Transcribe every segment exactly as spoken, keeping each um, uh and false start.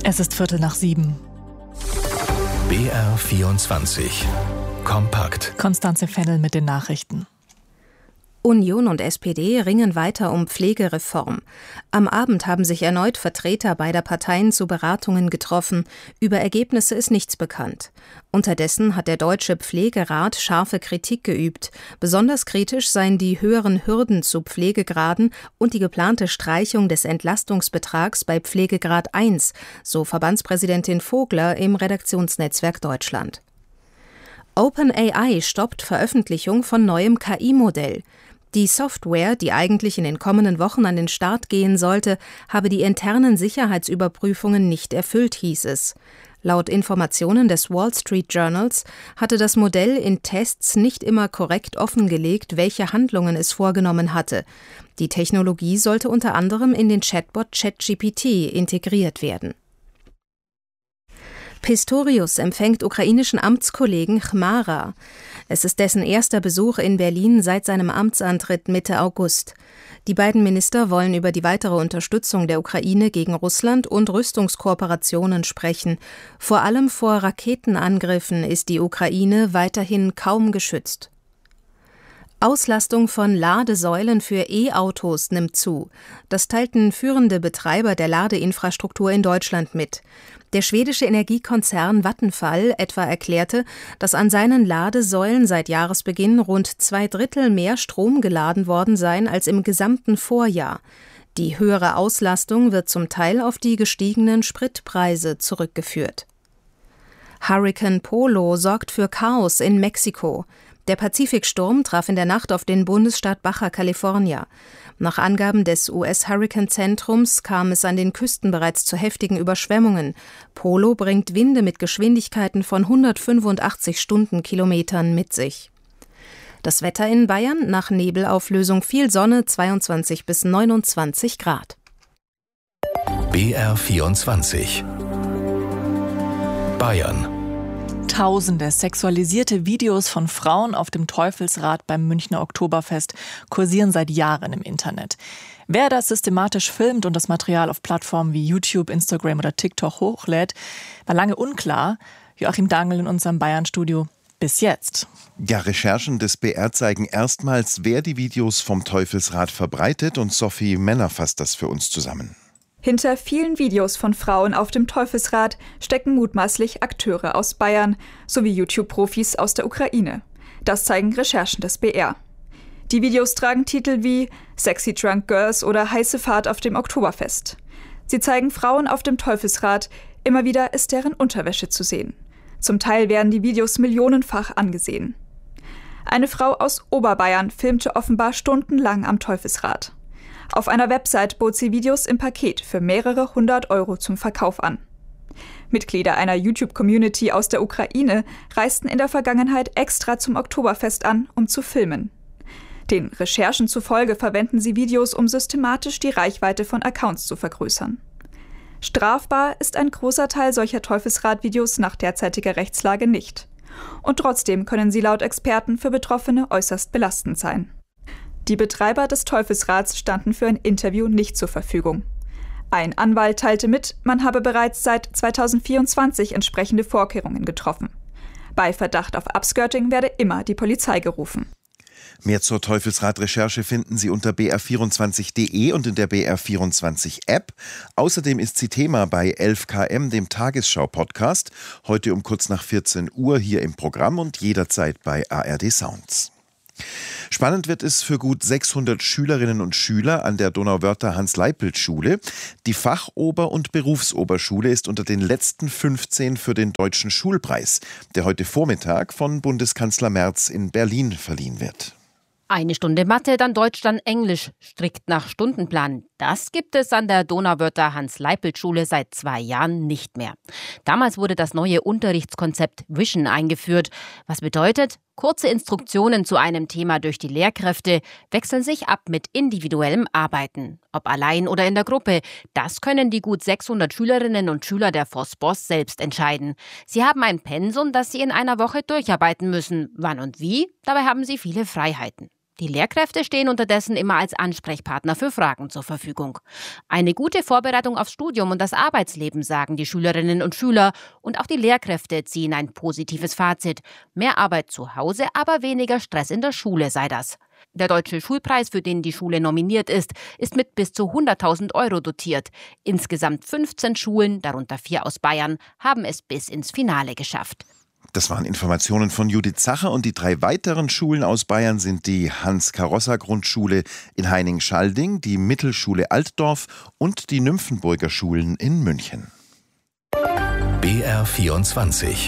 Es ist Viertel nach sieben. B R vierundzwanzig. Kompakt. Konstanze Fennel mit den Nachrichten. Union und S P D ringen weiter um Pflegereform. Am Abend haben sich erneut Vertreter beider Parteien zu Beratungen getroffen. Über Ergebnisse ist nichts bekannt. Unterdessen hat der Deutsche Pflegerat scharfe Kritik geübt. Besonders kritisch seien die höheren Hürden zu Pflegegraden und die geplante Streichung des Entlastungsbetrags bei Pflegegrad eins, so Verbandspräsidentin Vogler im Redaktionsnetzwerk Deutschland. OpenAI stoppt Veröffentlichung von neuem K I-Modell. Die Software, die eigentlich in den kommenden Wochen an den Start gehen sollte, habe die internen Sicherheitsüberprüfungen nicht erfüllt, hieß es. Laut Informationen des Wall Street Journals hatte das Modell in Tests nicht immer korrekt offengelegt, welche Handlungen es vorgenommen hatte. Die Technologie sollte unter anderem in den Chatbot ChatGPT integriert werden. Pistorius empfängt ukrainischen Amtskollegen Chmara. Es ist dessen erster Besuch in Berlin seit seinem Amtsantritt Mitte August. Die beiden Minister wollen über die weitere Unterstützung der Ukraine gegen Russland und Rüstungskooperationen sprechen. Vor allem vor Raketenangriffen ist die Ukraine weiterhin kaum geschützt. Auslastung von Ladesäulen für E-Autos nimmt zu. Das teilten führende Betreiber der Ladeinfrastruktur in Deutschland mit. Der schwedische Energiekonzern Vattenfall etwa erklärte, dass an seinen Ladesäulen seit Jahresbeginn rund zwei Drittel mehr Strom geladen worden seien als im gesamten Vorjahr. Die höhere Auslastung wird zum Teil auf die gestiegenen Spritpreise zurückgeführt. Hurrikan Polo sorgt für Chaos in Mexiko. Der Pazifiksturm traf in der Nacht auf den Bundesstaat Baja California. Nach Angaben des U S-Hurrikan-Zentrums kam es an den Küsten bereits zu heftigen Überschwemmungen. Polo bringt Winde mit Geschwindigkeiten von hundertfünfundachtzig Stundenkilometern mit sich. Das Wetter in Bayern: nach Nebelauflösung viel Sonne, zweiundzwanzig bis neunundzwanzig Grad. B R vierundzwanzig. Bayern. Tausende sexualisierte Videos von Frauen auf dem Teufelsrad beim Münchner Oktoberfest kursieren seit Jahren im Internet. Wer das systematisch filmt und das Material auf Plattformen wie YouTube, Instagram oder TikTok hochlädt, war lange unklar. Joachim Dangl in unserem Bayern-Studio. Bis jetzt. Ja, Recherchen des B R zeigen erstmals, wer die Videos vom Teufelsrad verbreitet, und Sophie Männer fasst das für uns zusammen. Hinter vielen Videos von Frauen auf dem Teufelsrad stecken mutmaßlich Akteure aus Bayern sowie YouTube-Profis aus der Ukraine. Das zeigen Recherchen des B R. Die Videos tragen Titel wie Sexy Drunk Girls oder Heiße Fahrt auf dem Oktoberfest. Sie zeigen Frauen auf dem Teufelsrad, immer wieder ist deren Unterwäsche zu sehen. Zum Teil werden die Videos millionenfach angesehen. Eine Frau aus Oberbayern filmte offenbar stundenlang am Teufelsrad. Auf einer Website bot sie Videos im Paket für mehrere hundert Euro zum Verkauf an. Mitglieder einer YouTube-Community aus der Ukraine reisten in der Vergangenheit extra zum Oktoberfest an, um zu filmen. Den Recherchen zufolge verwenden sie Videos, um systematisch die Reichweite von Accounts zu vergrößern. Strafbar ist ein großer Teil solcher Teufelsrad-Videos nach derzeitiger Rechtslage nicht. Und trotzdem können sie laut Experten für Betroffene äußerst belastend sein. Die Betreiber des Teufelsrads standen für ein Interview nicht zur Verfügung. Ein Anwalt teilte mit, man habe bereits seit zweitausendvierundzwanzig entsprechende Vorkehrungen getroffen. Bei Verdacht auf Upskirting werde immer die Polizei gerufen. Mehr zur Teufelsrad-Recherche finden Sie unter b r vierundzwanzig punkt d e und in der B R vierundzwanzig App. Außerdem ist sie Thema bei elf K M, dem Tagesschau-Podcast. Heute um kurz nach vierzehn Uhr hier im Programm und jederzeit bei A R D Sounds. Spannend wird es für gut sechshundert Schülerinnen und Schüler an der Donauwörter-Hans-Leipelt-Schule. Die Fachober- und Berufsoberschule ist unter den letzten fünfzehn für den Deutschen Schulpreis, der heute Vormittag von Bundeskanzler Merz in Berlin verliehen wird. Eine Stunde Mathe, dann Deutsch, dann Englisch, strikt nach Stundenplan. Das gibt es an der Donauwörter Hans-Leipelt-Schule seit zwei Jahren nicht mehr. Damals wurde das neue Unterrichtskonzept Vision eingeführt. Was bedeutet, kurze Instruktionen zu einem Thema durch die Lehrkräfte wechseln sich ab mit individuellem Arbeiten. Ob allein oder in der Gruppe, das können die gut sechshundert Schülerinnen und Schüler der Vosbos selbst entscheiden. Sie haben ein Pensum, das sie in einer Woche durcharbeiten müssen. Wann und wie? Dabei haben sie viele Freiheiten. Die Lehrkräfte stehen unterdessen immer als Ansprechpartner für Fragen zur Verfügung. Eine gute Vorbereitung aufs Studium und das Arbeitsleben, sagen die Schülerinnen und Schüler. Und auch die Lehrkräfte ziehen ein positives Fazit. Mehr Arbeit zu Hause, aber weniger Stress in der Schule sei das. Der Deutsche Schulpreis, für den die Schule nominiert ist, ist mit bis zu hunderttausend Euro dotiert. Insgesamt fünfzehn Schulen, darunter vier aus Bayern, haben es bis ins Finale geschafft. Das waren Informationen von Judith Zacher, und die drei weiteren Schulen aus Bayern sind die Hans-Karossa-Grundschule in Heining-Schalding, die Mittelschule Altdorf und die Nymphenburger Schulen in München. B R vierundzwanzig.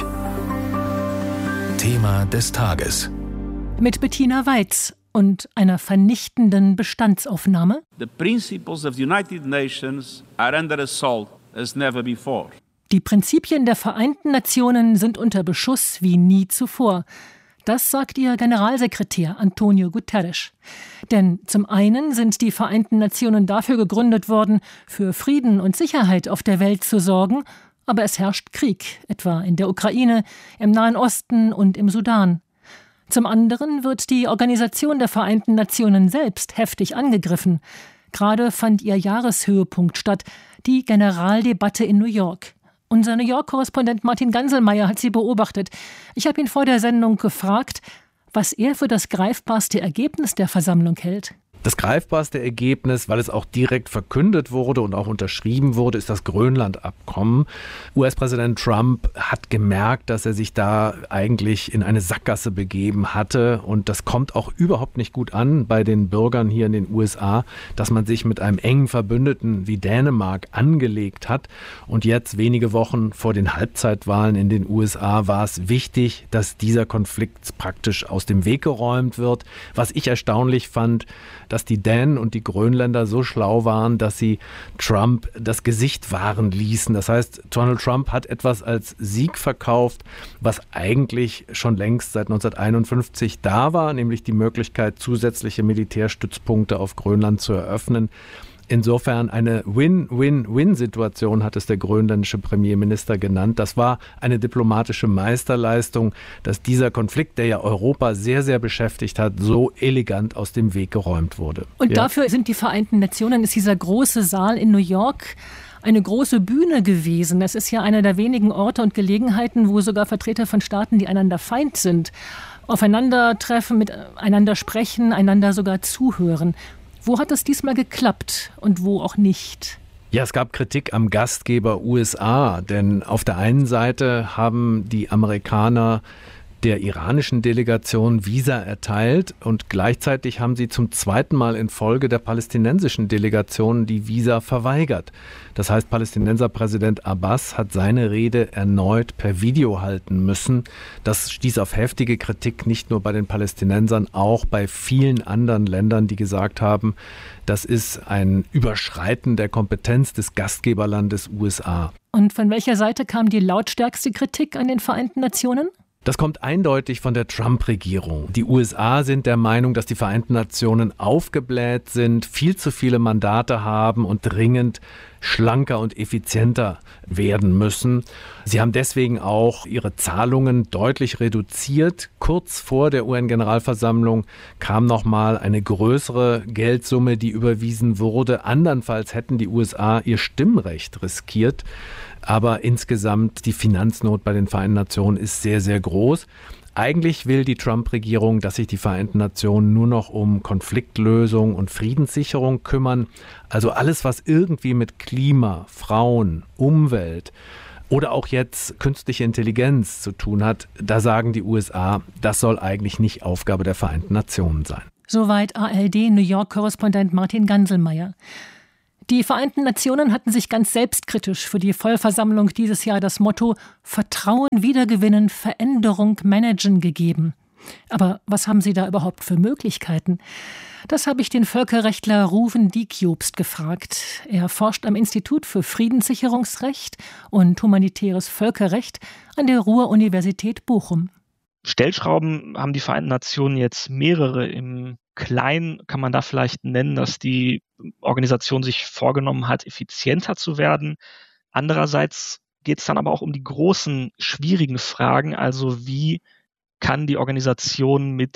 Thema des Tages. Mit Bettina Weiz und einer vernichtenden Bestandsaufnahme. The principles of the United Nations are under assault as never before. Die Prinzipien der Vereinten Nationen sind unter Beschuss wie nie zuvor. Das sagt ihr Generalsekretär Antonio Guterres. Denn zum einen sind die Vereinten Nationen dafür gegründet worden, für Frieden und Sicherheit auf der Welt zu sorgen, aber es herrscht Krieg, etwa in der Ukraine, im Nahen Osten und im Sudan. Zum anderen wird die Organisation der Vereinten Nationen selbst heftig angegriffen. Gerade fand ihr Jahreshöhepunkt statt, die Generaldebatte in New York. Unser New York-Korrespondent Martin Ganselmeier hat sie beobachtet. Ich habe ihn vor der Sendung gefragt, was er für das greifbarste Ergebnis der Versammlung hält. Das greifbarste Ergebnis, weil es auch direkt verkündet wurde und auch unterschrieben wurde, ist das Grönland-Abkommen. U S-Präsident Trump hat gemerkt, dass er sich da eigentlich in eine Sackgasse begeben hatte. Und das kommt auch überhaupt nicht gut an bei den Bürgern hier in den U S A, dass man sich mit einem engen Verbündeten wie Dänemark angelegt hat. Und jetzt, wenige Wochen vor den Halbzeitwahlen in den U S A, war es wichtig, dass dieser Konflikt praktisch aus dem Weg geräumt wird. Was ich erstaunlich fand, dass die Dänen und die Grönländer so schlau waren, dass sie Trump das Gesicht wahren ließen. Das heißt, Donald Trump hat etwas als Sieg verkauft, was eigentlich schon längst seit neunzehnhunderteinundfünfzig da war, nämlich die Möglichkeit, zusätzliche Militärstützpunkte auf Grönland zu eröffnen. Insofern eine Win-Win-Win-Situation hat es der grönländische Premierminister genannt. Das war eine diplomatische Meisterleistung, dass dieser Konflikt, der ja Europa sehr, sehr beschäftigt hat, so elegant aus dem Weg geräumt wurde. Und ja. Dafür sind die Vereinten Nationen, ist dieser große Saal in New York eine große Bühne gewesen. Das ist ja einer der wenigen Orte und Gelegenheiten, wo sogar Vertreter von Staaten, die einander Feind sind, aufeinandertreffen, miteinander sprechen, einander sogar zuhören. Wo hat es diesmal geklappt und wo auch nicht? Ja, es gab Kritik am Gastgeber U S A, denn auf der einen Seite haben die Amerikaner der iranischen Delegation Visa erteilt und gleichzeitig haben sie zum zweiten Mal in Folge der palästinensischen Delegation die Visa verweigert. Das heißt, Palästinenserpräsident Abbas hat seine Rede erneut per Video halten müssen. Das stieß auf heftige Kritik, nicht nur bei den Palästinensern, auch bei vielen anderen Ländern, die gesagt haben, das ist ein Überschreiten der Kompetenz des Gastgeberlandes U S A. Und von welcher Seite kam die lautstärkste Kritik an den Vereinten Nationen? Das kommt eindeutig von der Trump-Regierung. Die U S A sind der Meinung, dass die Vereinten Nationen aufgebläht sind, viel zu viele Mandate haben und dringend schlanker und effizienter werden müssen. Sie haben deswegen auch ihre Zahlungen deutlich reduziert. Kurz vor der U N-Generalversammlung kam nochmal eine größere Geldsumme, die überwiesen wurde. Andernfalls hätten die U S A ihr Stimmrecht riskiert. Aber insgesamt die Finanznot bei den Vereinten Nationen ist sehr, sehr groß. Eigentlich will die Trump-Regierung, dass sich die Vereinten Nationen nur noch um Konfliktlösung und Friedenssicherung kümmern. Also alles, was irgendwie mit Klima, Frauen, Umwelt oder auch jetzt künstliche Intelligenz zu tun hat, da sagen die U S A, das soll eigentlich nicht Aufgabe der Vereinten Nationen sein. Soweit A R D-New York-Korrespondent Martin Ganselmeier. Die Vereinten Nationen hatten sich ganz selbstkritisch für die Vollversammlung dieses Jahr das Motto Vertrauen wiedergewinnen, Veränderung managen gegeben. Aber was haben sie da überhaupt für Möglichkeiten? Das habe ich den Völkerrechtler Ruven Diekjobst gefragt. Er forscht am Institut für Friedenssicherungsrecht und humanitäres Völkerrecht an der Ruhr-Universität Bochum. Stellschrauben haben die Vereinten Nationen jetzt mehrere. Im Kleinen kann man da vielleicht nennen, dass die Organisation sich vorgenommen hat, effizienter zu werden. Andererseits geht es dann aber auch um die großen, schwierigen Fragen, also wie kann die Organisation mit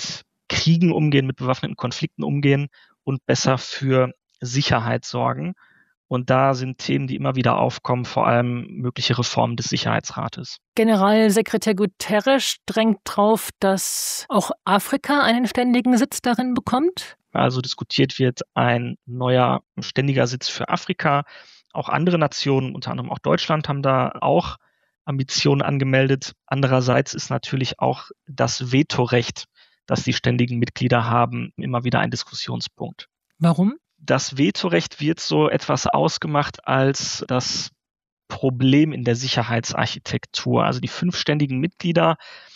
Kriegen umgehen, mit bewaffneten Konflikten umgehen und besser für Sicherheit sorgen. Und da sind Themen, die immer wieder aufkommen, vor allem mögliche Reformen des Sicherheitsrates. Generalsekretär Guterres drängt darauf, dass auch Afrika einen ständigen Sitz darin bekommt. Also diskutiert wird ein neuer ständiger Sitz für Afrika. Auch andere Nationen, unter anderem auch Deutschland, haben da auch Ambitionen angemeldet. Andererseits ist natürlich auch das Vetorecht, das die ständigen Mitglieder haben, immer wieder ein Diskussionspunkt. Warum? Das Vetorecht wird so etwas ausgemacht als das Problem in der Sicherheitsarchitektur. Also die fünf ständigen Mitglieder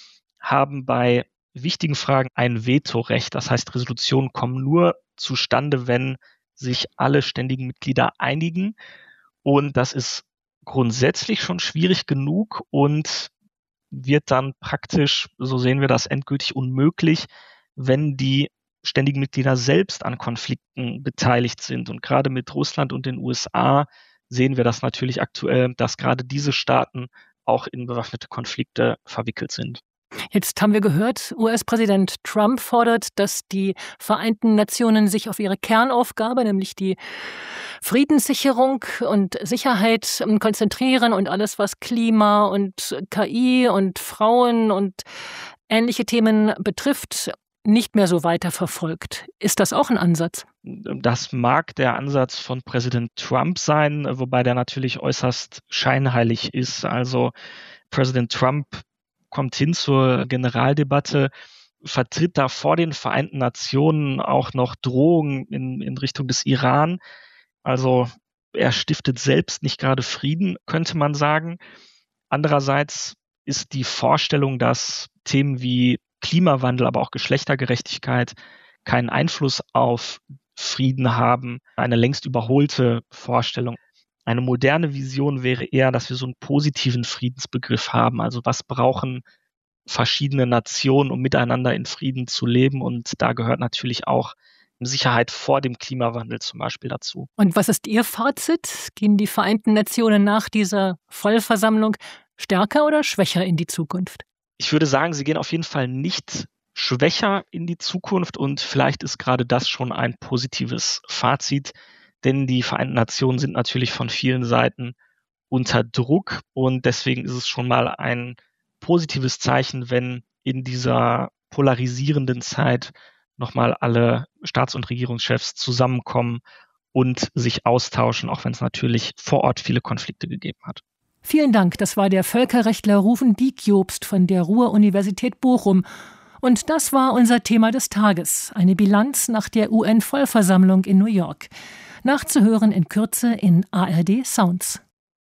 haben bei wichtigen Fragen ein Vetorecht. Das heißt, Resolutionen kommen nur zustande, wenn sich alle ständigen Mitglieder einigen. Und das ist grundsätzlich schon schwierig genug und wird dann praktisch, so sehen wir das, endgültig unmöglich, wenn die ständigen Mitglieder selbst an Konflikten beteiligt sind. Und gerade mit Russland und den U S A sehen wir das natürlich aktuell, dass gerade diese Staaten auch in bewaffnete Konflikte verwickelt sind. Jetzt haben wir gehört, U S-Präsident Trump fordert, dass die Vereinten Nationen sich auf ihre Kernaufgabe, nämlich die Friedenssicherung und Sicherheit, konzentrieren und alles, was Klima und K I und Frauen und ähnliche Themen betrifft, nicht mehr so weiter verfolgt. Ist das auch ein Ansatz? Das mag der Ansatz von Präsident Trump sein, wobei der natürlich äußerst scheinheilig ist. Also Präsident Trump kommt hin zur Generaldebatte, vertritt da vor den Vereinten Nationen auch noch Drohungen in, in Richtung des Iran. Also er stiftet selbst nicht gerade Frieden, könnte man sagen. Andererseits ist die Vorstellung, dass Themen wie Klimawandel, aber auch Geschlechtergerechtigkeit keinen Einfluss auf Frieden haben, eine längst überholte Vorstellung. Eine moderne Vision wäre eher, dass wir so einen positiven Friedensbegriff haben. Also was brauchen verschiedene Nationen, um miteinander in Frieden zu leben? Und da gehört natürlich auch Sicherheit vor dem Klimawandel zum Beispiel dazu. Und was ist Ihr Fazit? Gehen die Vereinten Nationen nach dieser Vollversammlung stärker oder schwächer in die Zukunft? Ich würde sagen, sie gehen auf jeden Fall nicht schwächer in die Zukunft und vielleicht ist gerade das schon ein positives Fazit, denn die Vereinten Nationen sind natürlich von vielen Seiten unter Druck und deswegen ist es schon mal ein positives Zeichen, wenn in dieser polarisierenden Zeit nochmal alle Staats- und Regierungschefs zusammenkommen und sich austauschen, auch wenn es natürlich vor Ort viele Konflikte gegeben hat. Vielen Dank, das war der Völkerrechtler Ruven Dieck-Jobst von der Ruhr-Universität Bochum. Und das war unser Thema des Tages, eine Bilanz nach der U N-Vollversammlung in New York. Nachzuhören in Kürze in A R D Sounds.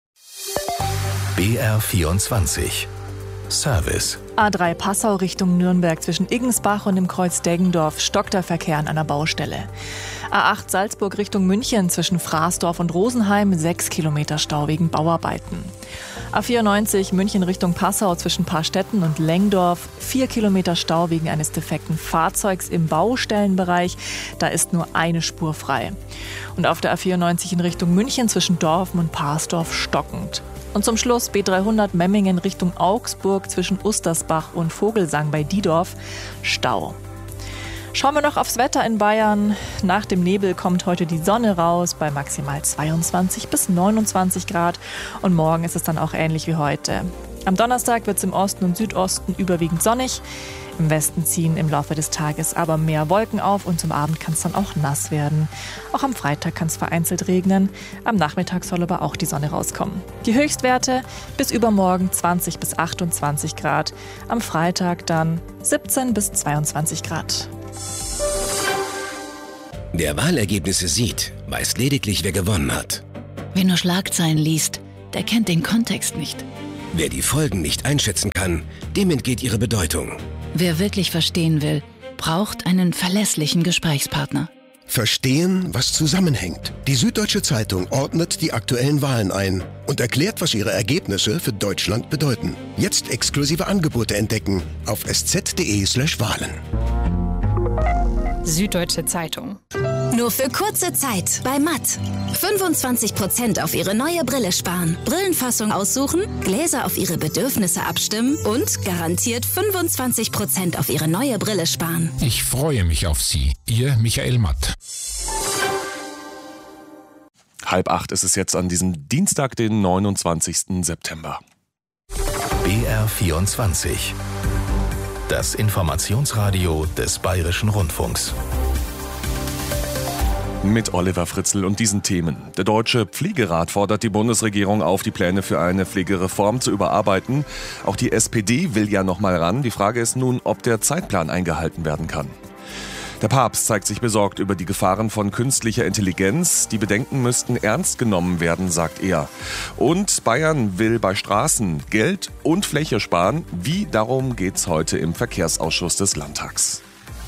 B R vierundzwanzig Service. A drei Passau Richtung Nürnberg zwischen Iggensbach und dem Kreuz Deggendorf stockt der Verkehr an einer Baustelle. A acht Salzburg Richtung München zwischen Fraßdorf und Rosenheim sechs Kilometer Stau wegen Bauarbeiten. A vierundneunzig München Richtung Passau zwischen Paarstetten und Lengdorf vier Kilometer Stau wegen eines defekten Fahrzeugs im Baustellenbereich. Da ist nur eine Spur frei. Und auf der A vierundneunzig in Richtung München zwischen Dorfen und Parsdorf stockend. Und zum Schluss B dreihundert Memmingen Richtung Augsburg zwischen Ustersbach und Vogelsang bei Diedorf Stau. Schauen wir noch aufs Wetter in Bayern. Nach dem Nebel kommt heute die Sonne raus bei maximal zweiundzwanzig bis neunundzwanzig Grad. Und morgen ist es dann auch ähnlich wie heute. Am Donnerstag wird es im Osten und Südosten überwiegend sonnig. Im Westen ziehen im Laufe des Tages aber mehr Wolken auf und zum Abend kann es dann auch nass werden. Auch am Freitag kann es vereinzelt regnen. Am Nachmittag soll aber auch die Sonne rauskommen. Die Höchstwerte bis übermorgen zwanzig bis achtundzwanzig Grad. Am Freitag dann siebzehn bis zweiundzwanzig Grad. Wer Wahlergebnisse sieht, weiß lediglich, wer gewonnen hat. Wer nur Schlagzeilen liest, der kennt den Kontext nicht. Wer die Folgen nicht einschätzen kann, dem entgeht ihre Bedeutung. Wer wirklich verstehen will, braucht einen verlässlichen Gesprächspartner. Verstehen, was zusammenhängt. Die Süddeutsche Zeitung ordnet die aktuellen Wahlen ein und erklärt, was ihre Ergebnisse für Deutschland bedeuten. Jetzt exklusive Angebote entdecken auf sz punkt de slash Wahlen. Süddeutsche Zeitung. Nur für kurze Zeit bei Matt. fünfundzwanzig Prozent auf Ihre neue Brille sparen. Brillenfassung aussuchen, Gläser auf Ihre Bedürfnisse abstimmen und garantiert fünfundzwanzig Prozent auf Ihre neue Brille sparen. Ich freue mich auf Sie. Ihr Michael Matt. Halb acht ist es jetzt an diesem Dienstag, den neunundzwanzigsten September. B R vierundzwanzig. Das Informationsradio des Bayerischen Rundfunks. Mit Oliver Fritzl und diesen Themen. Der Deutsche Pflegerat fordert die Bundesregierung auf, die Pläne für eine Pflegereform zu überarbeiten. Auch die S P D will ja noch mal ran. Die Frage ist nun, ob der Zeitplan eingehalten werden kann. Der Papst zeigt sich besorgt über die Gefahren von künstlicher Intelligenz. Die Bedenken müssten ernst genommen werden, sagt er. Und Bayern will bei Straßen Geld und Fläche sparen. Wie, darum geht's heute im Verkehrsausschuss des Landtags.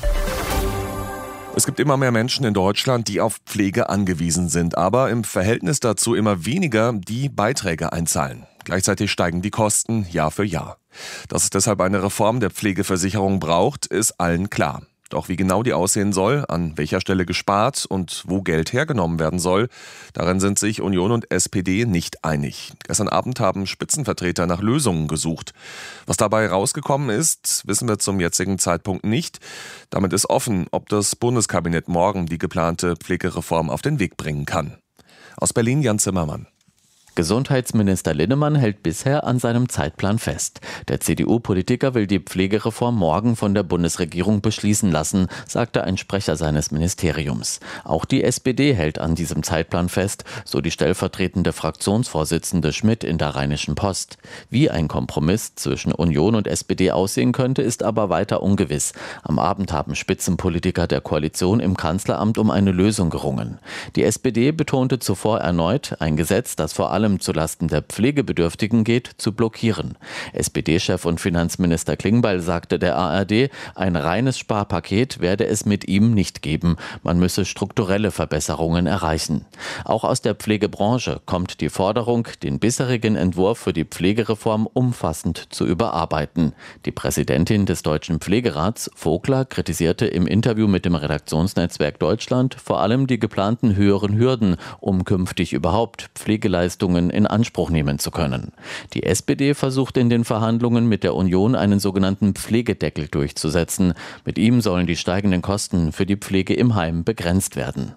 Es gibt immer mehr Menschen in Deutschland, die auf Pflege angewiesen sind, aber im Verhältnis dazu immer weniger, die Beiträge einzahlen. Gleichzeitig steigen die Kosten Jahr für Jahr. Dass es deshalb eine Reform der Pflegeversicherung braucht, ist allen klar. Doch wie genau die aussehen soll, an welcher Stelle gespart und wo Geld hergenommen werden soll, darin sind sich Union und S P D nicht einig. Gestern Abend haben Spitzenvertreter nach Lösungen gesucht. Was dabei rausgekommen ist, wissen wir zum jetzigen Zeitpunkt nicht. Damit ist offen, ob das Bundeskabinett morgen die geplante Pflegereform auf den Weg bringen kann. Aus Berlin Jan Zimmermann. Gesundheitsminister Linnemann hält bisher an seinem Zeitplan fest. Der C D U-Politiker will die Pflegereform morgen von der Bundesregierung beschließen lassen, sagte ein Sprecher seines Ministeriums. Auch die S P D hält an diesem Zeitplan fest, so die stellvertretende Fraktionsvorsitzende Schmidt in der Rheinischen Post. Wie ein Kompromiss zwischen Union und S P D aussehen könnte, ist aber weiter ungewiss. Am Abend haben Spitzenpolitiker der Koalition im Kanzleramt um eine Lösung gerungen. Die S P D betonte zuvor erneut, ein Gesetz, das vor allem zulasten der Pflegebedürftigen geht, zu blockieren. S P D-Chef und Finanzminister Klingbeil sagte der A R D, ein reines Sparpaket werde es mit ihm nicht geben. Man müsse strukturelle Verbesserungen erreichen. Auch aus der Pflegebranche kommt die Forderung, den bisherigen Entwurf für die Pflegereform umfassend zu überarbeiten. Die Präsidentin des Deutschen Pflegerats, Vogler, kritisierte im Interview mit dem Redaktionsnetzwerk Deutschland vor allem die geplanten höheren Hürden, um künftig überhaupt Pflegeleistungen in Anspruch nehmen zu können. Die S P D versucht in den Verhandlungen mit der Union einen sogenannten Pflegedeckel durchzusetzen. Mit ihm sollen die steigenden Kosten für die Pflege im Heim begrenzt werden.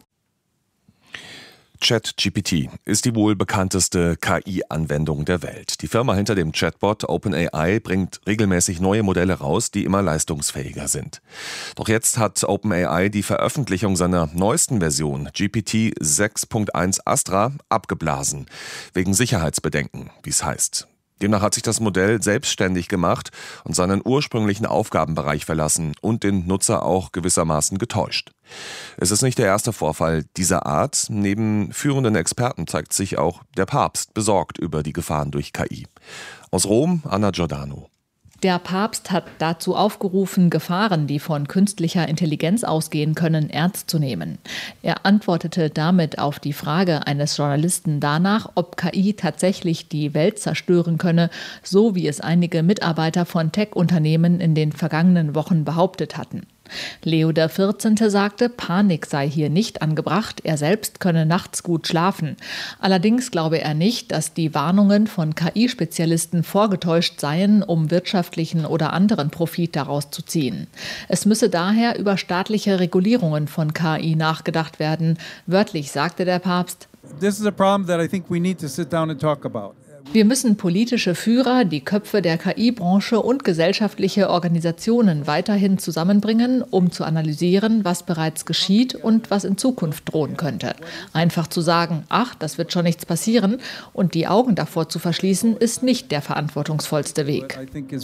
ChatGPT ist die wohl bekannteste K I-Anwendung der Welt. Die Firma hinter dem Chatbot OpenAI bringt regelmäßig neue Modelle raus, die immer leistungsfähiger sind. Doch jetzt hat OpenAI die Veröffentlichung seiner neuesten Version, G P T sechs Punkt eins Astra, abgeblasen. Wegen Sicherheitsbedenken, wie es heißt. Demnach hat sich das Modell selbstständig gemacht und seinen ursprünglichen Aufgabenbereich verlassen und den Nutzer auch gewissermaßen getäuscht. Es ist nicht der erste Vorfall dieser Art. Neben führenden Experten zeigt sich auch der Papst besorgt über die Gefahren durch K I. Aus Rom, Anna Giordano. Der Papst hat dazu aufgerufen, Gefahren, die von künstlicher Intelligenz ausgehen können, ernst zu nehmen. Er antwortete damit auf die Frage eines Journalisten danach, ob K I tatsächlich die Welt zerstören könne, so wie es einige Mitarbeiter von Tech-Unternehmen in den vergangenen Wochen behauptet hatten. Leo der Vierzehnte sagte, Panik sei hier nicht angebracht, er selbst könne nachts gut schlafen. Allerdings glaube er nicht, dass die Warnungen von K I-Spezialisten vorgetäuscht seien, um wirtschaftlichen oder anderen Profit daraus zu ziehen. Es müsse daher über staatliche Regulierungen von K I nachgedacht werden. Wörtlich sagte der Papst, This is a problem that I think we need to sit down and talk about. Wir müssen politische Führer, die Köpfe der K I-Branche und gesellschaftliche Organisationen weiterhin zusammenbringen, um zu analysieren, was bereits geschieht und was in Zukunft drohen könnte. Einfach zu sagen, ach, das wird schon nichts passieren und die Augen davor zu verschließen, ist nicht der verantwortungsvollste Weg.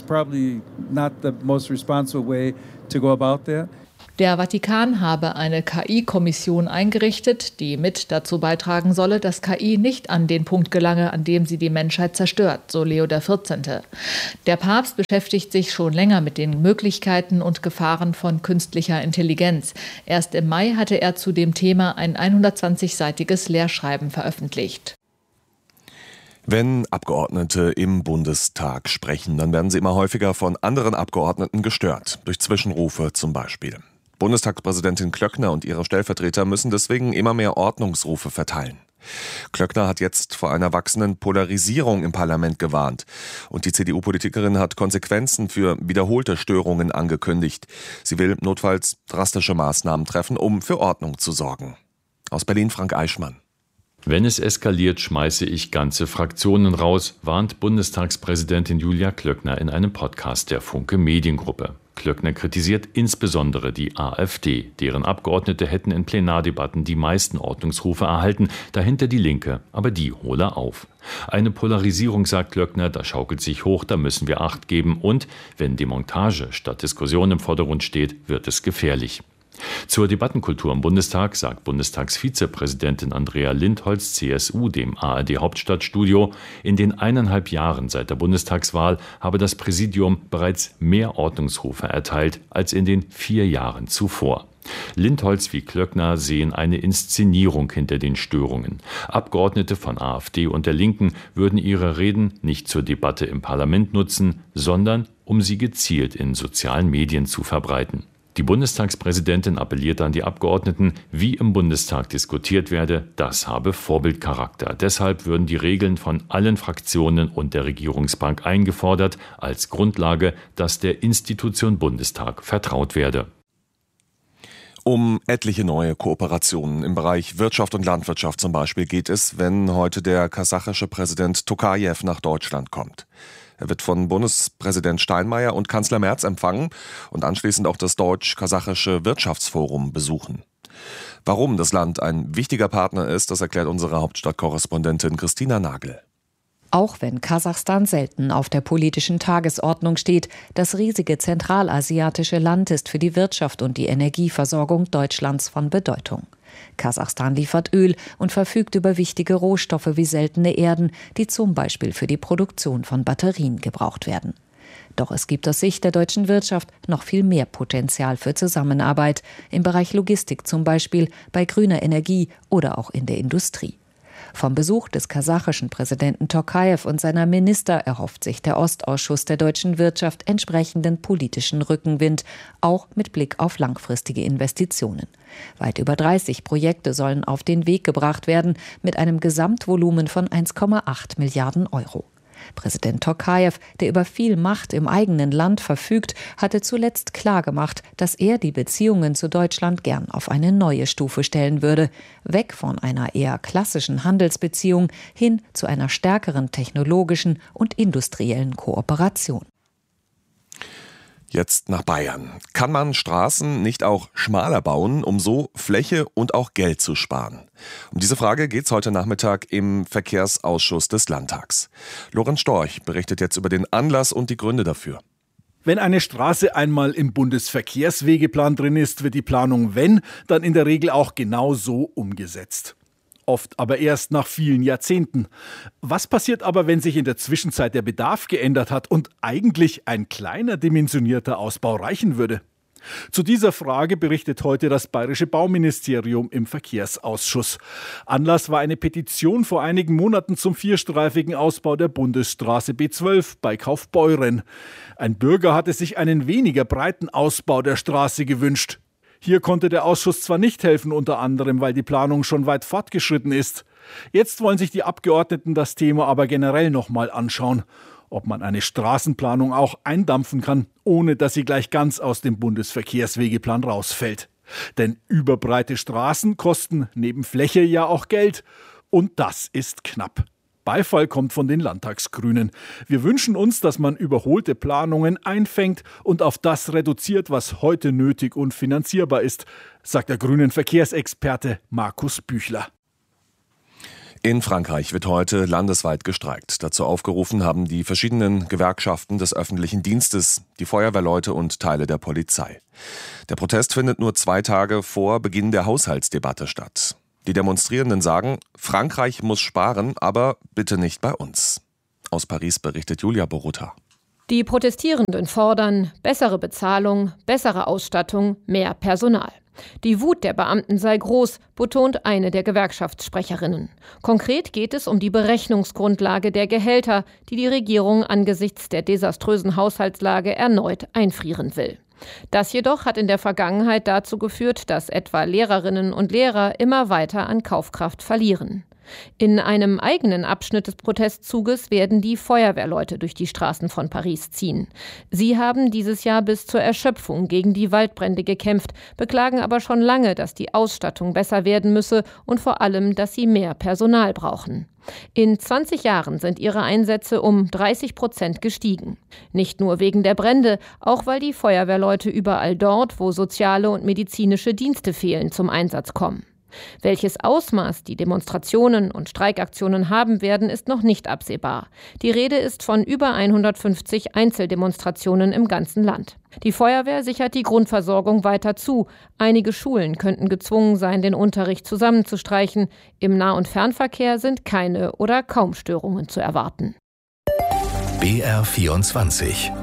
Der Vatikan habe eine K I-Kommission eingerichtet, die mit dazu beitragen solle, dass K I nicht an den Punkt gelange, an dem sie die Menschheit zerstört, so Leo der Vierzehnte. Der Papst beschäftigt sich schon länger mit den Möglichkeiten und Gefahren von künstlicher Intelligenz. Erst im Mai hatte er zu dem Thema ein hundertzwanzigseitiges Lehrschreiben veröffentlicht. Wenn Abgeordnete im Bundestag sprechen, dann werden sie immer häufiger von anderen Abgeordneten gestört, durch Zwischenrufe zum Beispiel. Bundestagspräsidentin Klöckner und ihre Stellvertreter müssen deswegen immer mehr Ordnungsrufe verteilen. Klöckner hat jetzt vor einer wachsenden Polarisierung im Parlament gewarnt. Und die C D U-Politikerin hat Konsequenzen für wiederholte Störungen angekündigt. Sie will notfalls drastische Maßnahmen treffen, um für Ordnung zu sorgen. Aus Berlin Frank Eichmann. Wenn es eskaliert, schmeiße ich ganze Fraktionen raus, warnt Bundestagspräsidentin Julia Klöckner in einem Podcast der Funke Mediengruppe. Klöckner kritisiert insbesondere die AfD. Deren Abgeordnete hätten in Plenardebatten die meisten Ordnungsrufe erhalten, dahinter die Linke, aber die hole auf. Eine Polarisierung, sagt Klöckner, da schaukelt sich hoch, da müssen wir Acht geben und, wenn Demontage statt Diskussion im Vordergrund steht, wird es gefährlich. Zur Debattenkultur im Bundestag sagt Bundestagsvizepräsidentin Andrea Lindholz, C S U, dem A R D-Hauptstadtstudio, in den eineinhalb Jahren seit der Bundestagswahl habe das Präsidium bereits mehr Ordnungsrufe erteilt als in den vier Jahren zuvor. Lindholz wie Klöckner sehen eine Inszenierung hinter den Störungen. Abgeordnete von AfD und der Linken würden ihre Reden nicht zur Debatte im Parlament nutzen, sondern um sie gezielt in sozialen Medien zu verbreiten. Die Bundestagspräsidentin appelliert an die Abgeordneten, wie im Bundestag diskutiert werde, das habe Vorbildcharakter. Deshalb würden die Regeln von allen Fraktionen und der Regierungsbank eingefordert, als Grundlage, dass der Institution Bundestag vertraut werde. Um etliche neue Kooperationen im Bereich Wirtschaft und Landwirtschaft zum Beispiel geht es, wenn heute der kasachische Präsident Tokajew nach Deutschland kommt. Er wird von Bundespräsident Steinmeier und Kanzler Merz empfangen und anschließend auch das Deutsch-Kasachische Wirtschaftsforum besuchen. Warum das Land ein wichtiger Partner ist, das erklärt unsere Hauptstadtkorrespondentin Christina Nagel. Auch wenn Kasachstan selten auf der politischen Tagesordnung steht, das riesige zentralasiatische Land ist für die Wirtschaft und die Energieversorgung Deutschlands von Bedeutung. Kasachstan liefert Öl und verfügt über wichtige Rohstoffe wie seltene Erden, die zum Beispiel für die Produktion von Batterien gebraucht werden. Doch es gibt aus Sicht der deutschen Wirtschaft noch viel mehr Potenzial für Zusammenarbeit, im Bereich Logistik zum Beispiel, bei grüner Energie oder auch in der Industrie. Vom Besuch des kasachischen Präsidenten Tokajew und seiner Minister erhofft sich der Ostausschuss der deutschen Wirtschaft entsprechenden politischen Rückenwind, auch mit Blick auf langfristige Investitionen. Weit über dreißig Projekte sollen auf den Weg gebracht werden, mit einem Gesamtvolumen von eins Komma acht Milliarden Euro. Präsident Tokajew, der über viel Macht im eigenen Land verfügt, hatte zuletzt klargemacht, dass er die Beziehungen zu Deutschland gern auf eine neue Stufe stellen würde, weg von einer eher klassischen Handelsbeziehung hin zu einer stärkeren technologischen und industriellen Kooperation. Jetzt nach Bayern. Kann man Straßen nicht auch schmaler bauen, um so Fläche und auch Geld zu sparen? Um diese Frage geht es heute Nachmittag im Verkehrsausschuss des Landtags. Lorenz Storch berichtet jetzt über den Anlass und die Gründe dafür. Wenn eine Straße einmal im Bundesverkehrswegeplan drin ist, wird die Planung, wenn, dann in der Regel auch genau so umgesetzt. Oft aber erst nach vielen Jahrzehnten. Was passiert aber, wenn sich in der Zwischenzeit der Bedarf geändert hat und eigentlich ein kleiner dimensionierter Ausbau reichen würde? Zu dieser Frage berichtet heute das Bayerische Bauministerium im Verkehrsausschuss. Anlass war eine Petition vor einigen Monaten zum vierstreifigen Ausbau der Bundesstraße B zwölf bei Kaufbeuren. Ein Bürger hatte sich einen weniger breiten Ausbau der Straße gewünscht. Hier konnte der Ausschuss zwar nicht helfen, unter anderem, weil die Planung schon weit fortgeschritten ist. Jetzt wollen sich die Abgeordneten das Thema aber generell nochmal anschauen, ob man eine Straßenplanung auch eindampfen kann, ohne dass sie gleich ganz aus dem Bundesverkehrswegeplan rausfällt. Denn überbreite Straßen kosten neben Fläche ja auch Geld. Und das ist knapp. Beifall kommt von den Landtagsgrünen. Wir wünschen uns, dass man überholte Planungen einfängt und auf das reduziert, was heute nötig und finanzierbar ist, sagt der grünen Verkehrsexperte Markus Büchler. In Frankreich wird heute landesweit gestreikt. Dazu aufgerufen haben die verschiedenen Gewerkschaften des öffentlichen Dienstes, die Feuerwehrleute und Teile der Polizei. Der Protest findet nur zwei Tage vor Beginn der Haushaltsdebatte statt. Die Demonstrierenden sagen, Frankreich muss sparen, aber bitte nicht bei uns. Aus Paris berichtet Julia Borutta. Die Protestierenden fordern bessere Bezahlung, bessere Ausstattung, mehr Personal. Die Wut der Beamten sei groß, betont eine der Gewerkschaftssprecherinnen. Konkret geht es um die Berechnungsgrundlage der Gehälter, die die Regierung angesichts der desaströsen Haushaltslage erneut einfrieren will. Das jedoch hat in der Vergangenheit dazu geführt, dass etwa Lehrerinnen und Lehrer immer weiter an Kaufkraft verlieren. In einem eigenen Abschnitt des Protestzuges werden die Feuerwehrleute durch die Straßen von Paris ziehen. Sie haben dieses Jahr bis zur Erschöpfung gegen die Waldbrände gekämpft, beklagen aber schon lange, dass die Ausstattung besser werden müsse und vor allem, dass sie mehr Personal brauchen. In zwanzig Jahren sind ihre Einsätze um dreißig Prozent gestiegen. Nicht nur wegen der Brände, auch weil die Feuerwehrleute überall dort, wo soziale und medizinische Dienste fehlen, zum Einsatz kommen. Welches Ausmaß die Demonstrationen und Streikaktionen haben werden, ist noch nicht absehbar. Die Rede ist von über hundertfünfzig Einzeldemonstrationen im ganzen Land. Die Feuerwehr sichert die Grundversorgung weiter zu. Einige Schulen könnten gezwungen sein, den Unterricht zusammenzustreichen. Im Nah- und Fernverkehr sind keine oder kaum Störungen zu erwarten. B R vierundzwanzig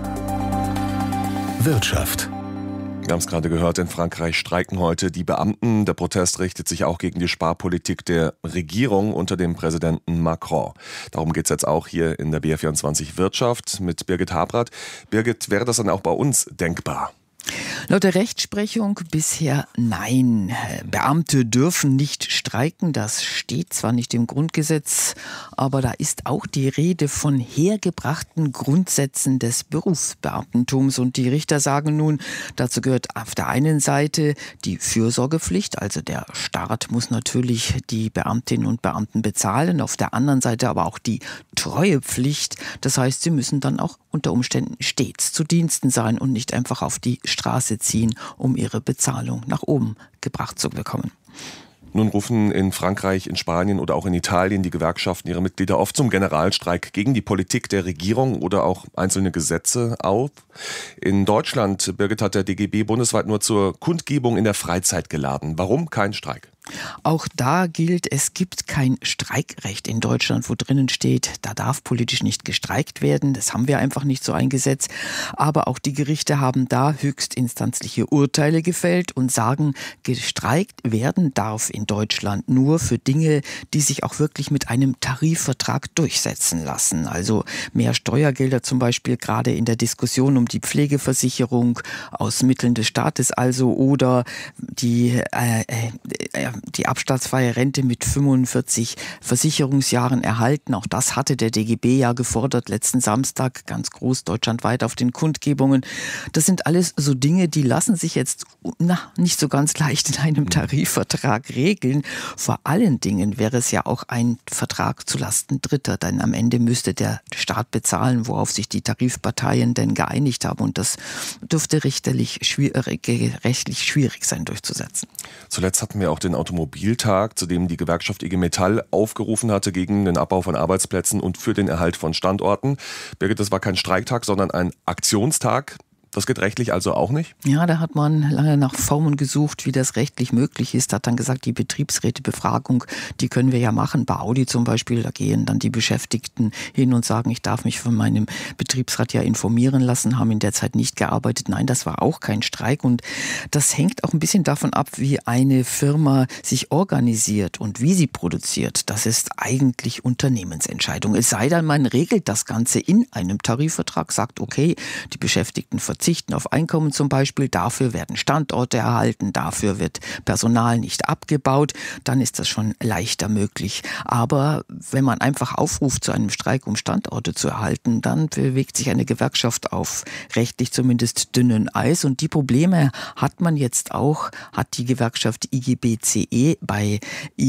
Wirtschaft. Wir haben es gerade gehört, in Frankreich streiken heute die Beamten. Der Protest richtet sich auch gegen die Sparpolitik der Regierung unter dem Präsidenten Macron. Darum geht es jetzt auch hier in der B R vierundzwanzig Wirtschaft mit Birgit Habrath. Birgit, wäre das dann auch bei uns denkbar? Laut der Rechtsprechung bisher nein. Beamte dürfen nicht streiken, das steht zwar nicht im Grundgesetz, aber da ist auch die Rede von hergebrachten Grundsätzen des Berufsbeamtentums. Und die Richter sagen nun, dazu gehört auf der einen Seite die Fürsorgepflicht, also der Staat muss natürlich die Beamtinnen und Beamten bezahlen, auf der anderen Seite aber auch die Treuepflicht, das heißt, sie müssen dann auch unter Umständen stets zu Diensten sein und nicht einfach auf die Straße ziehen, um ihre Bezahlung nach oben gebracht zu bekommen. Nun rufen in Frankreich, in Spanien oder auch in Italien die Gewerkschaften ihre Mitglieder oft zum Generalstreik gegen die Politik der Regierung oder auch einzelne Gesetze auf. In Deutschland, Birgit, hat der D G B bundesweit nur zur Kundgebung in der Freizeit geladen. Warum kein Streik? Auch da gilt, es gibt kein Streikrecht in Deutschland, wo drinnen steht, da darf politisch nicht gestreikt werden. Das haben wir einfach nicht so ein Gesetz. Aber auch die Gerichte haben da höchstinstanzliche Urteile gefällt und sagen, gestreikt werden darf in Deutschland nur für Dinge, die sich auch wirklich mit einem Tarifvertrag durchsetzen lassen. Also mehr Steuergelder zum Beispiel, gerade in der Diskussion um die Pflegeversicherung aus Mitteln des Staates also, oder die äh, äh, die abschlagsfreie Rente mit fünfundvierzig Versicherungsjahren erhalten. Auch das hatte der D G B ja gefordert, letzten Samstag ganz groß deutschlandweit auf den Kundgebungen. Das sind alles so Dinge, die lassen sich jetzt na, nicht so ganz leicht in einem Tarifvertrag regeln. Vor allen Dingen wäre es ja auch ein Vertrag zulasten Dritter, denn am Ende müsste der Staat bezahlen, worauf sich die Tarifparteien denn geeinigt haben. Und das dürfte richterlich schwierig, rechtlich schwierig sein durchzusetzen. Zuletzt hatten wir auch den Automobiltag, zu dem die Gewerkschaft I G Metall aufgerufen hatte gegen den Abbau von Arbeitsplätzen und für den Erhalt von Standorten. Birgit, das war kein Streiktag, sondern ein Aktionstag. Das geht rechtlich also auch nicht? Ja, da hat man lange nach Formen gesucht, wie das rechtlich möglich ist. Hat dann gesagt, die Betriebsrätebefragung, die können wir ja machen. Bei Audi zum Beispiel, da gehen dann die Beschäftigten hin und sagen, ich darf mich von meinem Betriebsrat ja informieren lassen, haben in der Zeit nicht gearbeitet. Nein, das war auch kein Streik. Und das hängt auch ein bisschen davon ab, wie eine Firma sich organisiert und wie sie produziert. Das ist eigentlich Unternehmensentscheidung. Es sei denn, man regelt das Ganze in einem Tarifvertrag, sagt, okay, die Beschäftigten verzichten auf Einkommen zum Beispiel, dafür werden Standorte erhalten, dafür wird Personal nicht abgebaut, dann ist das schon leichter möglich. Aber wenn man einfach aufruft zu einem Streik, um Standorte zu erhalten, dann bewegt sich eine Gewerkschaft auf rechtlich zumindest dünnen Eis. Und die Probleme hat man jetzt auch, hat die Gewerkschaft I G B C E bei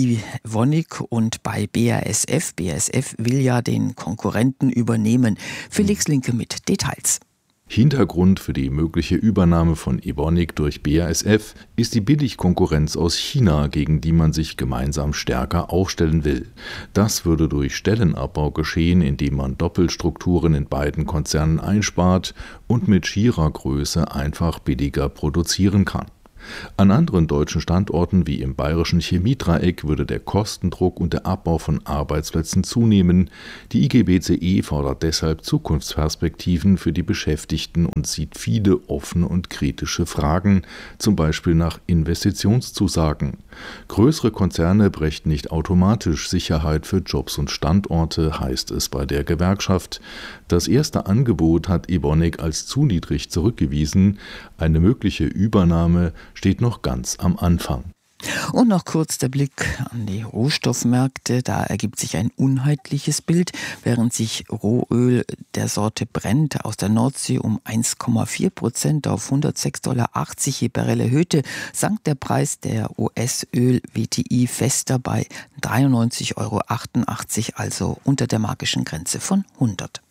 Evonik und bei B A S F. B A S F will ja den Konkurrenten übernehmen. Felix Linke mit Details. Hintergrund für die mögliche Übernahme von Evonik durch B A S F ist die Billigkonkurrenz aus China, gegen die man sich gemeinsam stärker aufstellen will. Das würde durch Stellenabbau geschehen, indem man Doppelstrukturen in beiden Konzernen einspart und mit schierer Größe einfach billiger produzieren kann. An anderen deutschen Standorten wie im bayerischen Chemiedreieck würde der Kostendruck und der Abbau von Arbeitsplätzen zunehmen. Die I G B C E fordert deshalb Zukunftsperspektiven für die Beschäftigten und sieht viele offene und kritische Fragen, zum Beispiel nach Investitionszusagen. Größere Konzerne brächten nicht automatisch Sicherheit für Jobs und Standorte, heißt es bei der Gewerkschaft. Das erste Angebot hat Evonik als zu niedrig zurückgewiesen. Eine mögliche Übernahme steht noch ganz am Anfang. Und noch kurz der Blick an die Rohstoffmärkte. Da ergibt sich ein unheitliches Bild. Während sich Rohöl der Sorte Brent aus der Nordsee um eins Komma vier Prozent auf hundertsechs Komma achtzig Dollar je Barrel erhöhte, sank der Preis der U S-Öl-W T I fest dabei dreiundneunzig Komma achtundachtzig Euro, also unter der magischen Grenze von hundert.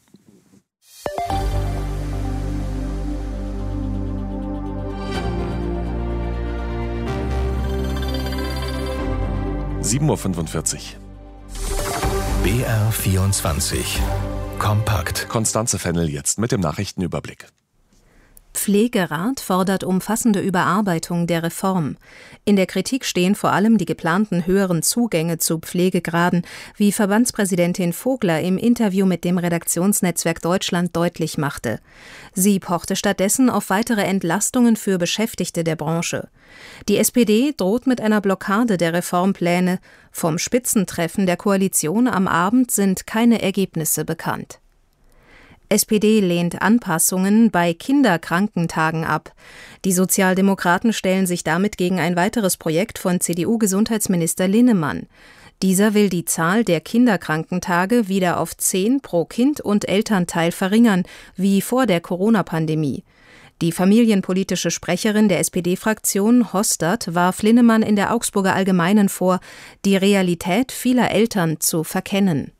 sieben Uhr fünfundvierzig. B R vierundzwanzig. Kompakt. Konstanze Fennel jetzt mit dem Nachrichtenüberblick. Pflegerat fordert umfassende Überarbeitung der Reform. In der Kritik stehen vor allem die geplanten höheren Zugänge zu Pflegegraden, wie Verbandspräsidentin Vogler im Interview mit dem Redaktionsnetzwerk Deutschland deutlich machte. Sie pochte stattdessen auf weitere Entlastungen für Beschäftigte der Branche. Die S P D droht mit einer Blockade der Reformpläne. Vom Spitzentreffen der Koalition am Abend sind keine Ergebnisse bekannt. S P D lehnt Anpassungen bei Kinderkrankentagen ab. Die Sozialdemokraten stellen sich damit gegen ein weiteres Projekt von C D U-Gesundheitsminister Linnemann. Dieser will die Zahl der Kinderkrankentage wieder auf zehn pro Kind und Elternteil verringern, wie vor der Corona-Pandemie. Die familienpolitische Sprecherin der S P D-Fraktion, Hostert, warf Linnemann in der Augsburger Allgemeinen vor, die Realität vieler Eltern zu verkennen.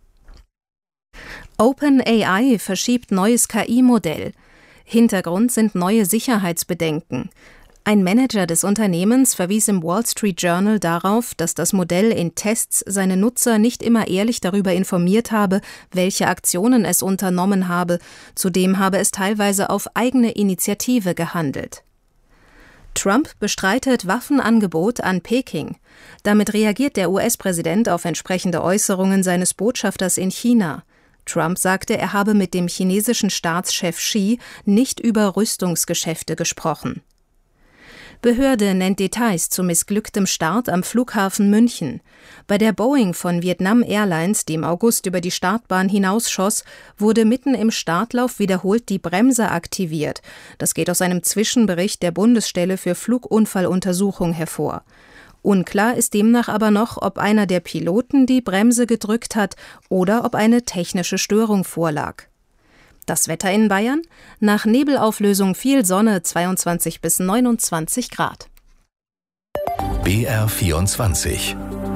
OpenAI verschiebt neues K I-Modell. Hintergrund sind neue Sicherheitsbedenken. Ein Manager des Unternehmens verwies im Wall Street Journal darauf, dass das Modell in Tests seine Nutzer nicht immer ehrlich darüber informiert habe, welche Aktionen es unternommen habe. Zudem habe es teilweise auf eigene Initiative gehandelt. Trump bestreitet Waffenangebot an Peking. Damit reagiert der U S-Präsident auf entsprechende Äußerungen seines Botschafters in China. Trump sagte, er habe mit dem chinesischen Staatschef Xi nicht über Rüstungsgeschäfte gesprochen. Behörde nennt Details zu missglücktem Start am Flughafen München. Bei der Boeing von Vietnam Airlines, die im August über die Startbahn hinausschoss, wurde mitten im Startlauf wiederholt die Bremse aktiviert. Das geht aus einem Zwischenbericht der Bundesstelle für Flugunfalluntersuchung hervor. Unklar ist demnach aber noch, ob einer der Piloten die Bremse gedrückt hat oder ob eine technische Störung vorlag. Das Wetter in Bayern? Nach Nebelauflösung viel Sonne, zweiundzwanzig bis neunundzwanzig Grad. B R vierundzwanzig.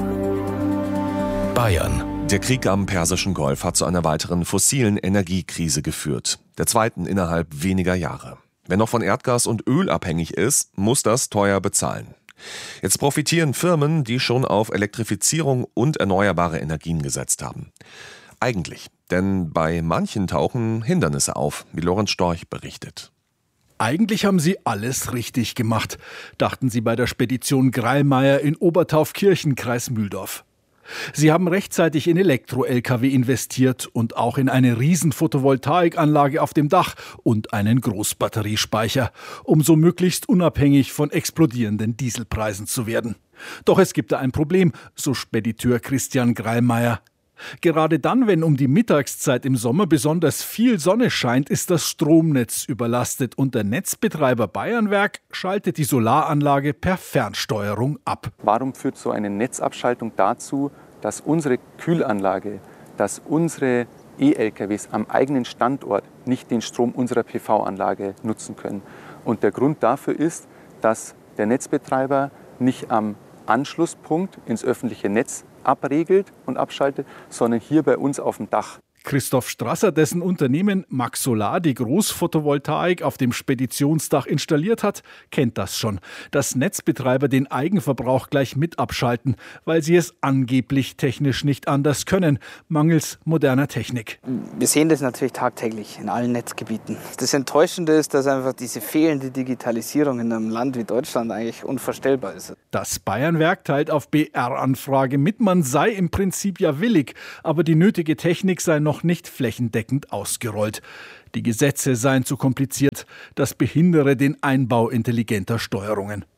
Bayern. Der Krieg am Persischen Golf hat zu einer weiteren fossilen Energiekrise geführt. Der zweiten innerhalb weniger Jahre. Wer noch von Erdgas und Öl abhängig ist, muss das teuer bezahlen. Jetzt profitieren Firmen, die schon auf Elektrifizierung und erneuerbare Energien gesetzt haben. Eigentlich, denn bei manchen tauchen Hindernisse auf, wie Lorenz Storch berichtet. Eigentlich haben sie alles richtig gemacht, dachten sie bei der Spedition Greilmeier in Obertaufkirchen, Kreis Mühldorf. Sie haben rechtzeitig in Elektro-L K W investiert und auch in eine riesen Photovoltaikanlage auf dem Dach und einen Großbatteriespeicher, um so möglichst unabhängig von explodierenden Dieselpreisen zu werden. Doch es gibt da ein Problem, so Spediteur Christian Greilmeier. Gerade dann, wenn um die Mittagszeit im Sommer besonders viel Sonne scheint, ist das Stromnetz überlastet und der Netzbetreiber Bayernwerk schaltet die Solaranlage per Fernsteuerung ab. Warum führt so eine Netzabschaltung dazu, dass unsere Kühlanlage, dass unsere E-L K Ws am eigenen Standort nicht den Strom unserer P V-Anlage nutzen können? Und der Grund dafür ist, dass der Netzbetreiber nicht am Anschlusspunkt ins öffentliche Netz abregelt und abschaltet, sondern hier bei uns auf dem Dach. Christoph Strasser, dessen Unternehmen Max Solar die Großphotovoltaik auf dem Speditionsdach installiert hat, kennt das schon, dass Netzbetreiber den Eigenverbrauch gleich mit abschalten, weil sie es angeblich technisch nicht anders können, mangels moderner Technik. Wir sehen das natürlich tagtäglich in allen Netzgebieten. Das Enttäuschende ist, dass einfach diese fehlende Digitalisierung in einem Land wie Deutschland eigentlich unvorstellbar ist. Das Bayernwerk teilt auf B R-Anfrage mit, man sei im Prinzip ja willig, aber die nötige Technik sei noch nicht flächendeckend ausgerollt. Die Gesetze seien zu kompliziert, das behindere den Einbau intelligenter Steuerungen.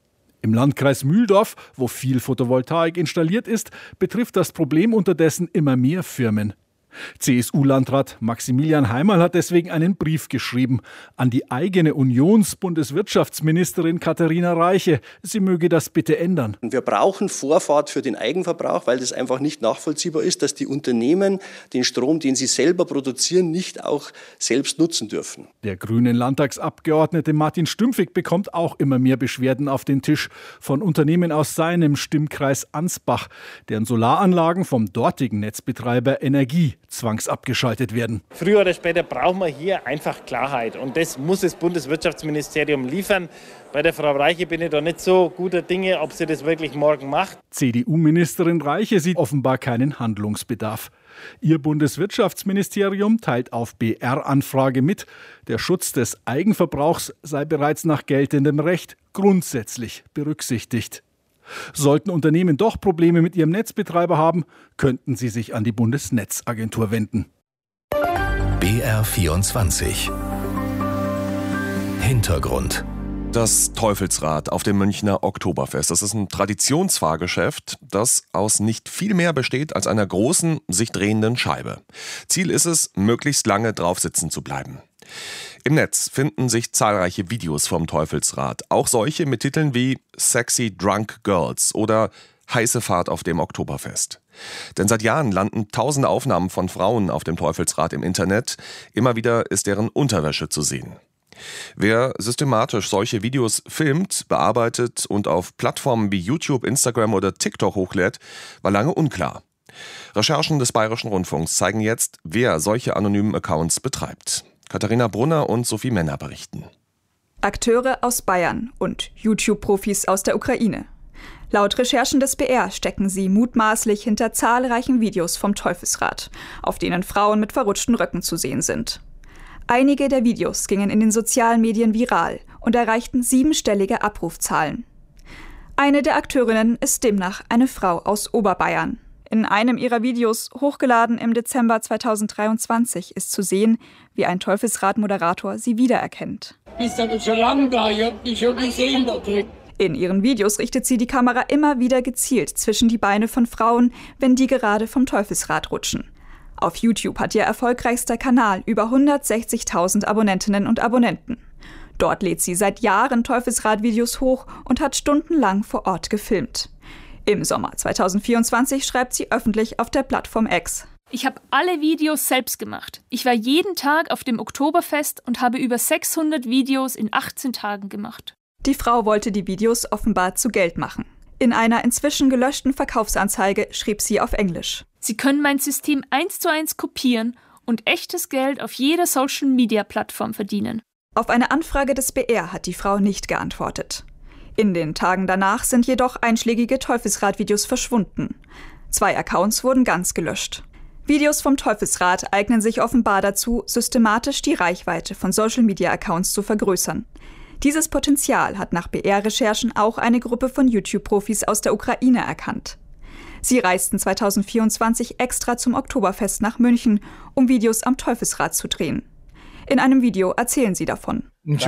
Im Landkreis Mühldorf, wo viel Photovoltaik installiert ist, betrifft das Problem unterdessen immer mehr Firmen. C S U-Landrat Maximilian Heimerl hat deswegen einen Brief geschrieben an die eigene Unions-Bundeswirtschaftsministerin Katharina Reiche. Sie möge das bitte ändern. Wir brauchen Vorfahrt für den Eigenverbrauch, weil das einfach nicht nachvollziehbar ist, dass die Unternehmen den Strom, den sie selber produzieren, nicht auch selbst nutzen dürfen. Der grünen Landtagsabgeordnete Martin Stümpfig bekommt auch immer mehr Beschwerden auf den Tisch von Unternehmen aus seinem Stimmkreis Ansbach, deren Solaranlagen vom dortigen Netzbetreiber Energie zwangsabgeschaltet werden. Früher oder später brauchen wir hier einfach Klarheit und das muss das Bundeswirtschaftsministerium liefern. Bei der Frau Reiche bin ich da nicht so guter Dinge, ob sie das wirklich morgen macht. C D U-Ministerin Reiche sieht offenbar keinen Handlungsbedarf. Ihr Bundeswirtschaftsministerium teilt auf B R-Anfrage mit, der Schutz des Eigenverbrauchs sei bereits nach geltendem Recht grundsätzlich berücksichtigt. Sollten Unternehmen doch Probleme mit ihrem Netzbetreiber haben, könnten sie sich an die Bundesnetzagentur wenden. B R vierundzwanzig Hintergrund. Das Teufelsrad auf dem Münchner Oktoberfest. Das ist ein Traditionsfahrgeschäft, das aus nicht viel mehr besteht als einer großen, sich drehenden Scheibe. Ziel ist es, möglichst lange drauf sitzen zu bleiben. Im Netz finden sich zahlreiche Videos vom Teufelsrad, auch solche mit Titeln wie Sexy Drunk Girls oder Heiße Fahrt auf dem Oktoberfest. Denn seit Jahren landen tausende Aufnahmen von Frauen auf dem Teufelsrad im Internet. Immer wieder ist deren Unterwäsche zu sehen. Wer systematisch solche Videos filmt, bearbeitet und auf Plattformen wie YouTube, Instagram oder TikTok hochlädt, war lange unklar. Recherchen des Bayerischen Rundfunks zeigen jetzt, wer solche anonymen Accounts betreibt. Katharina Brunner und Sophie Männer berichten. Akteure aus Bayern und YouTube-Profis aus der Ukraine. Laut Recherchen des B R stecken sie mutmaßlich hinter zahlreichen Videos vom Teufelsrad, auf denen Frauen mit verrutschten Röcken zu sehen sind. Einige der Videos gingen in den sozialen Medien viral und erreichten siebenstellige Abrufzahlen. Eine der Akteurinnen ist demnach eine Frau aus Oberbayern. In einem ihrer Videos, hochgeladen im Dezember zweitausenddreiundzwanzig, ist zu sehen, wie ein Teufelsrad-Moderator sie wiedererkennt. Bist du schon lange da? Ich hab dich schon gesehen da drin. In ihren Videos richtet sie die Kamera immer wieder gezielt zwischen die Beine von Frauen, wenn die gerade vom Teufelsrad rutschen. Auf YouTube hat ihr erfolgreichster Kanal über hundertsechzigtausend Abonnentinnen und Abonnenten. Dort lädt sie seit Jahren Teufelsrad-Videos hoch und hat stundenlang vor Ort gefilmt. Im Sommer zweitausendvierundzwanzig schreibt sie öffentlich auf der Plattform X: Ich habe alle Videos selbst gemacht. Ich war jeden Tag auf dem Oktoberfest und habe über sechshundert Videos in achtzehn Tagen gemacht. Die Frau wollte die Videos offenbar zu Geld machen. In einer inzwischen gelöschten Verkaufsanzeige schrieb sie auf Englisch: Sie können mein System eins zu eins kopieren und echtes Geld auf jeder Social-Media-Plattform verdienen. Auf eine Anfrage des B R hat die Frau nicht geantwortet. In den Tagen danach sind jedoch einschlägige Teufelsrad-Videos verschwunden. Zwei Accounts wurden ganz gelöscht. Videos vom Teufelsrad eignen sich offenbar dazu, systematisch die Reichweite von Social-Media-Accounts zu vergrößern. Dieses Potenzial hat nach B R-Recherchen auch eine Gruppe von YouTube-Profis aus der Ukraine erkannt. Sie reisten zweitausendvierundzwanzig extra zum Oktoberfest nach München, um Videos am Teufelsrad zu drehen. In einem Video erzählen sie davon.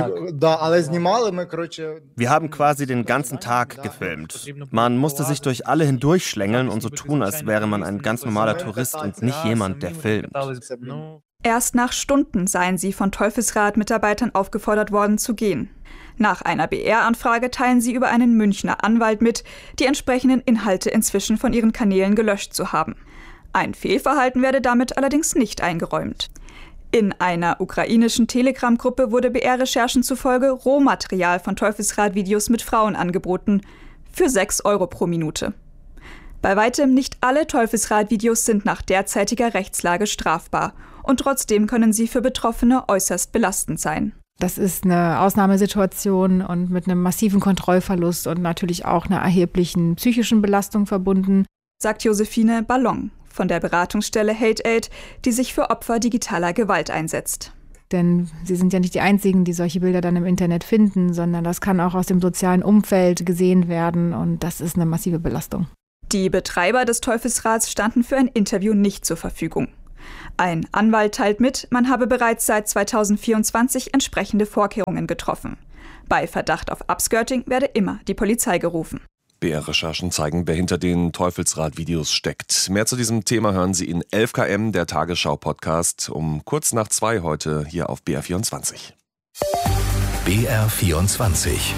Wir haben quasi den ganzen Tag gefilmt. Man musste sich durch alle hindurchschlängeln und so tun, als wäre man ein ganz normaler Tourist und nicht jemand, der filmt. Erst nach Stunden seien sie von Teufelsrad-Mitarbeitern aufgefordert worden zu gehen. Nach einer B R-Anfrage teilen sie über einen Münchner Anwalt mit, die entsprechenden Inhalte inzwischen von ihren Kanälen gelöscht zu haben. Ein Fehlverhalten werde damit allerdings nicht eingeräumt. In einer ukrainischen Telegram-Gruppe wurde B R-Recherchen zufolge Rohmaterial von Teufelsrad-Videos mit Frauen angeboten, für sechs Euro pro Minute. Bei weitem nicht alle Teufelsrad-Videos sind nach derzeitiger Rechtslage strafbar und trotzdem können sie für Betroffene äußerst belastend sein. Das ist eine Ausnahmesituation und mit einem massiven Kontrollverlust und natürlich auch einer erheblichen psychischen Belastung verbunden, sagt Josephine Ballon von der Beratungsstelle Hate Aid, die sich für Opfer digitaler Gewalt einsetzt. Denn sie sind ja nicht die Einzigen, die solche Bilder dann im Internet finden, sondern das kann auch aus dem sozialen Umfeld gesehen werden und das ist eine massive Belastung. Die Betreiber des Teufelsrads standen für ein Interview nicht zur Verfügung. Ein Anwalt teilt mit, man habe bereits seit zweitausendvierundzwanzig entsprechende Vorkehrungen getroffen. Bei Verdacht auf Upskirting werde immer die Polizei gerufen. B R-Recherchen zeigen, wer hinter den Teufelsrad-Videos steckt. Mehr zu diesem Thema hören Sie in elf Kilometer, der Tagesschau-Podcast, um kurz nach zwei heute hier auf B R vierundzwanzig. B R vierundzwanzig.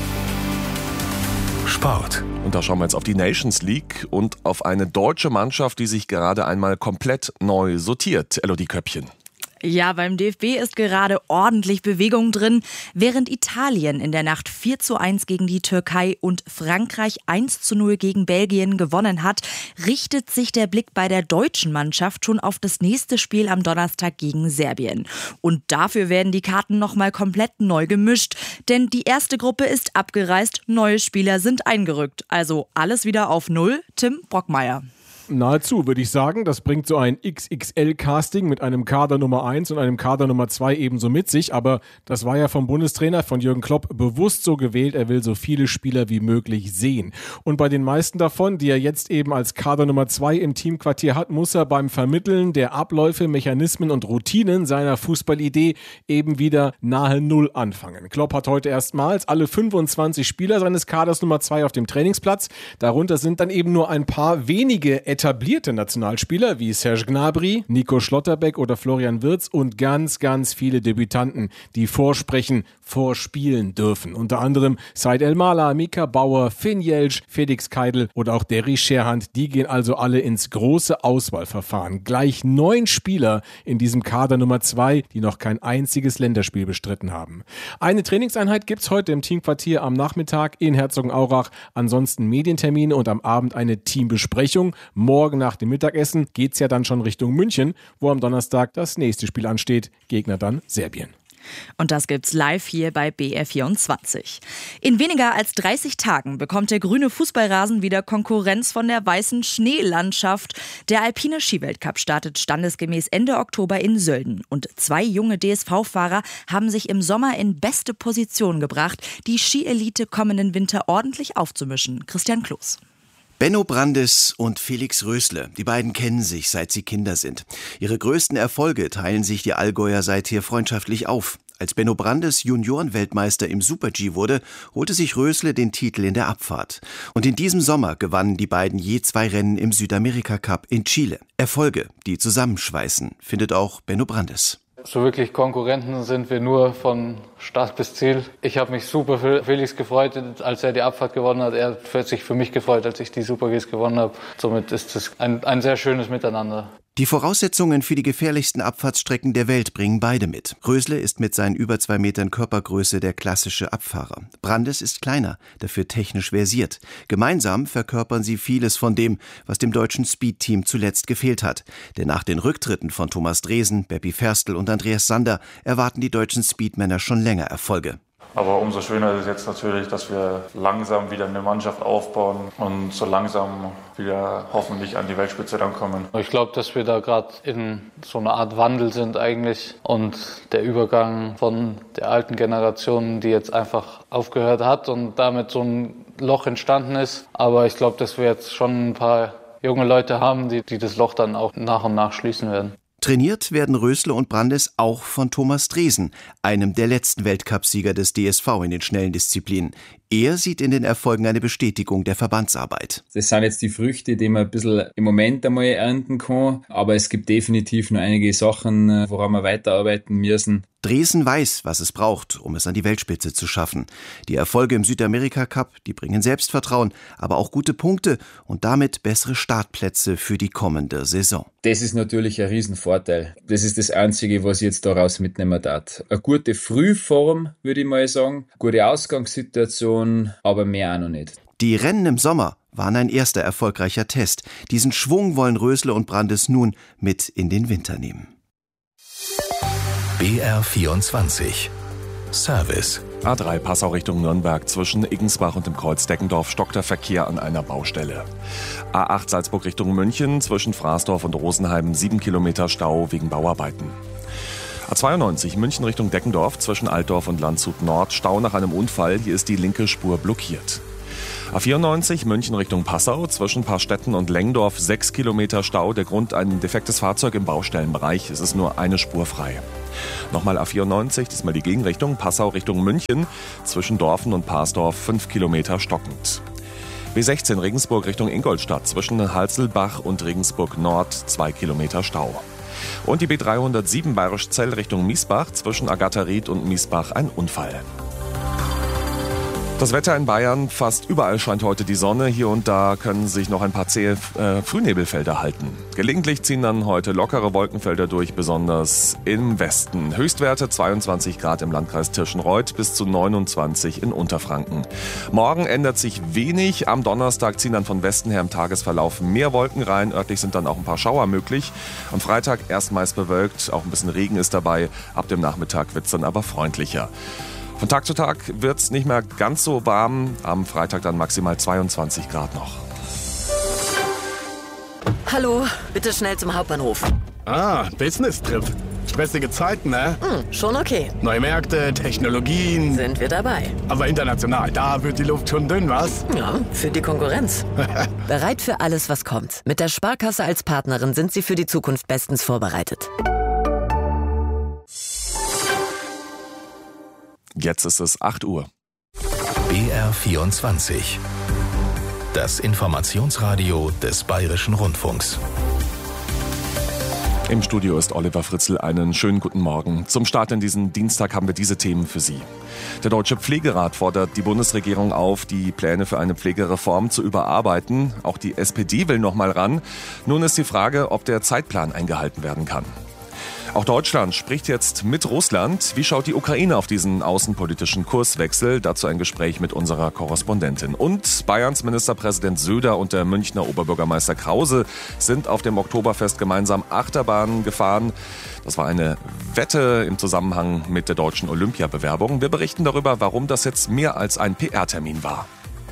Sport. Und da schauen wir jetzt auf die Nations League und auf eine deutsche Mannschaft, die sich gerade einmal komplett neu sortiert. Elodie Köppchen. Ja, beim D F B ist gerade ordentlich Bewegung drin. Während Italien in der Nacht vier zu eins gegen die Türkei und Frankreich eins zu null gegen Belgien gewonnen hat, richtet sich der Blick bei der deutschen Mannschaft schon auf das nächste Spiel am Donnerstag gegen Serbien. Und dafür werden die Karten nochmal komplett neu gemischt. Denn die erste Gruppe ist abgereist, neue Spieler sind eingerückt. Also alles wieder auf Null. Tim Brockmeier. Nahezu, würde ich sagen. Das bringt so ein X X L-Casting mit einem Kader Nummer eins und einem Kader Nummer zwei ebenso mit sich. Aber das war ja vom Bundestrainer, von Jürgen Klopp, bewusst so gewählt. Er will so viele Spieler wie möglich sehen. Und bei den meisten davon, die er jetzt eben als Kader Nummer zwei im Teamquartier hat, muss er beim Vermitteln der Abläufe, Mechanismen und Routinen seiner Fußballidee eben wieder nahe Null anfangen. Klopp hat heute erstmals alle fünfundzwanzig Spieler seines Kaders Nummer zwei auf dem Trainingsplatz. Darunter sind dann eben nur ein paar wenige etablierte Nationalspieler wie Serge Gnabry, Nico Schlotterbeck oder Florian Wirtz und ganz, ganz viele Debütanten, die vorsprechen, vorspielen dürfen. Unter anderem Said El-Mala, Mika Bauer, Finn Jelsch, Felix Keidl oder auch Derry Scherhand. Die gehen also alle ins große Auswahlverfahren. Gleich neun Spieler in diesem Kader Nummer zwei, die noch kein einziges Länderspiel bestritten haben. Eine Trainingseinheit gibt's heute im Teamquartier am Nachmittag in Herzogenaurach. Ansonsten Medientermine und am Abend eine Teambesprechung. Morgen nach dem Mittagessen geht's ja dann schon Richtung München, wo am Donnerstag das nächste Spiel ansteht. Gegner dann Serbien. Und das gibt's live hier bei B R vierundzwanzig. In weniger als dreißig Tagen bekommt der grüne Fußballrasen wieder Konkurrenz von der weißen Schneelandschaft. Der Alpine Skiweltcup startet standesgemäß Ende Oktober in Sölden. Und zwei junge D S V-Fahrer haben sich im Sommer in beste Position gebracht, die Skielite kommenden Winter ordentlich aufzumischen. Christian Kloß. Benno Brandes und Felix Rösle, die beiden kennen sich, seit sie Kinder sind. Ihre größten Erfolge teilen sich die Allgäuer seither freundschaftlich auf. Als Benno Brandes Juniorenweltmeister im Super-G wurde, holte sich Rösle den Titel in der Abfahrt. Und in diesem Sommer gewannen die beiden je zwei Rennen im Südamerika-Cup in Chile. Erfolge, die zusammenschweißen, findet auch Benno Brandes. So wirklich Konkurrenten sind wir nur von Start bis Ziel. Ich habe mich super für Felix gefreut, als er die Abfahrt gewonnen hat. Er hat sich für mich gefreut, als ich die Super-Gs gewonnen habe. Somit ist es ein, ein sehr schönes Miteinander. Die Voraussetzungen für die gefährlichsten Abfahrtsstrecken der Welt bringen beide mit. Rösle ist mit seinen über zwei Metern Körpergröße der klassische Abfahrer. Brandes ist kleiner, dafür technisch versiert. Gemeinsam verkörpern sie vieles von dem, was dem deutschen Speed-Team zuletzt gefehlt hat. Denn nach den Rücktritten von Thomas Dresen, Beppi Ferstl und Andreas Sander erwarten die deutschen Speedmänner schon länger Erfolge. Aber umso schöner ist es jetzt natürlich, dass wir langsam wieder eine Mannschaft aufbauen und so langsam wieder hoffentlich an die Weltspitze dann kommen. Ich glaube, dass wir da gerade in so einer Art Wandel sind eigentlich und der Übergang von der alten Generation, die jetzt einfach aufgehört hat und damit so ein Loch entstanden ist. Aber ich glaube, dass wir jetzt schon ein paar junge Leute haben, die, die das Loch dann auch nach und nach schließen werden. Trainiert werden Rösle und Brandes auch von Thomas Dresen, einem der letzten Weltcupsieger des D S V in den schnellen Disziplinen. Er sieht in den Erfolgen eine Bestätigung der Verbandsarbeit. Das sind jetzt die Früchte, die man ein bisschen im Moment einmal ernten kann. Aber es gibt definitiv noch einige Sachen, woran wir weiterarbeiten müssen. Dresen weiß, was es braucht, um es an die Weltspitze zu schaffen. Die Erfolge im Südamerika-Cup, die bringen Selbstvertrauen, aber auch gute Punkte und damit bessere Startplätze für die kommende Saison. Das ist natürlich ein Riesenvorteil. Das ist das Einzige, was ich jetzt daraus mitnehmen darf. Eine gute Frühform, würde ich mal sagen. Gute Ausgangssituation, aber mehr auch noch nicht. Die Rennen im Sommer waren ein erster erfolgreicher Test. Diesen Schwung wollen Rösle und Brandes nun mit in den Winter nehmen. B R vierundzwanzig. Service. A drei Passau Richtung Nürnberg. Zwischen Iggensbach und dem Kreuz Deckendorf stockt der Verkehr an einer Baustelle. A acht Salzburg Richtung München. Zwischen Fraßdorf und Rosenheim sieben Kilometer Stau wegen Bauarbeiten. A zweiundneunzig München Richtung Deckendorf. Zwischen Altdorf und Landshut Nord. Stau nach einem Unfall. Hier ist die linke Spur blockiert. A vierundneunzig München Richtung Passau. Zwischen Parstetten und Lengdorf sechs Kilometer Stau. Der Grund ein defektes Fahrzeug im Baustellenbereich. Es ist nur eine Spur frei. Nochmal A vierundneunzig, diesmal die Gegenrichtung, Passau Richtung München, zwischen Dorfen und Parsdorf fünf Kilometer stockend. B sechzehn Regensburg Richtung Ingolstadt, zwischen Halselbach und Regensburg Nord zwei Kilometer Stau. Und die B dreihundertsieben Bayerischzell Richtung Miesbach, zwischen Agatharied und Miesbach ein Unfall. Das Wetter in Bayern, fast überall scheint heute die Sonne. Hier und da können sich noch ein paar zähe äh, Frühnebelfelder halten. Gelegentlich ziehen dann heute lockere Wolkenfelder durch, besonders im Westen. Höchstwerte zweiundzwanzig Grad im Landkreis Tirschenreuth bis zu neunundzwanzig in Unterfranken. Morgen ändert sich wenig. Am Donnerstag ziehen dann von Westen her im Tagesverlauf mehr Wolken rein. Örtlich sind dann auch ein paar Schauer möglich. Am Freitag erst meist bewölkt, auch ein bisschen Regen ist dabei. Ab dem Nachmittag wird es dann aber freundlicher. Von Tag zu Tag wird es nicht mehr ganz so warm. Am Freitag dann maximal zweiundzwanzig Grad noch. Hallo, bitte schnell zum Hauptbahnhof. Ah, Business-Trip. Stressige Zeiten, ne? Hm, schon okay. Neue Märkte, Technologien. Sind wir dabei. Aber international, da wird die Luft schon dünn, was? Ja, für die Konkurrenz. Bereit für alles, was kommt. Mit der Sparkasse als Partnerin sind Sie für die Zukunft bestens vorbereitet. Jetzt ist es acht Uhr. B R vierundzwanzig. Das Informationsradio des Bayerischen Rundfunks. Im Studio ist Oliver Fritzl. Einen schönen guten Morgen. Zum Start in diesen Dienstag haben wir diese Themen für Sie. Der Deutsche Pflegerat fordert die Bundesregierung auf, die Pläne für eine Pflegereform zu überarbeiten. Auch die S P D will noch mal ran. Nun ist die Frage, ob der Zeitplan eingehalten werden kann. Auch Deutschland spricht jetzt mit Russland. Wie schaut die Ukraine auf diesen außenpolitischen Kurswechsel? Dazu ein Gespräch mit unserer Korrespondentin. Und Bayerns Ministerpräsident Söder und der Münchner Oberbürgermeister Krause sind auf dem Oktoberfest gemeinsam Achterbahn gefahren. Das war eine Wette im Zusammenhang mit der deutschen Olympiabewerbung. Wir berichten darüber, warum das jetzt mehr als ein P R-Termin war.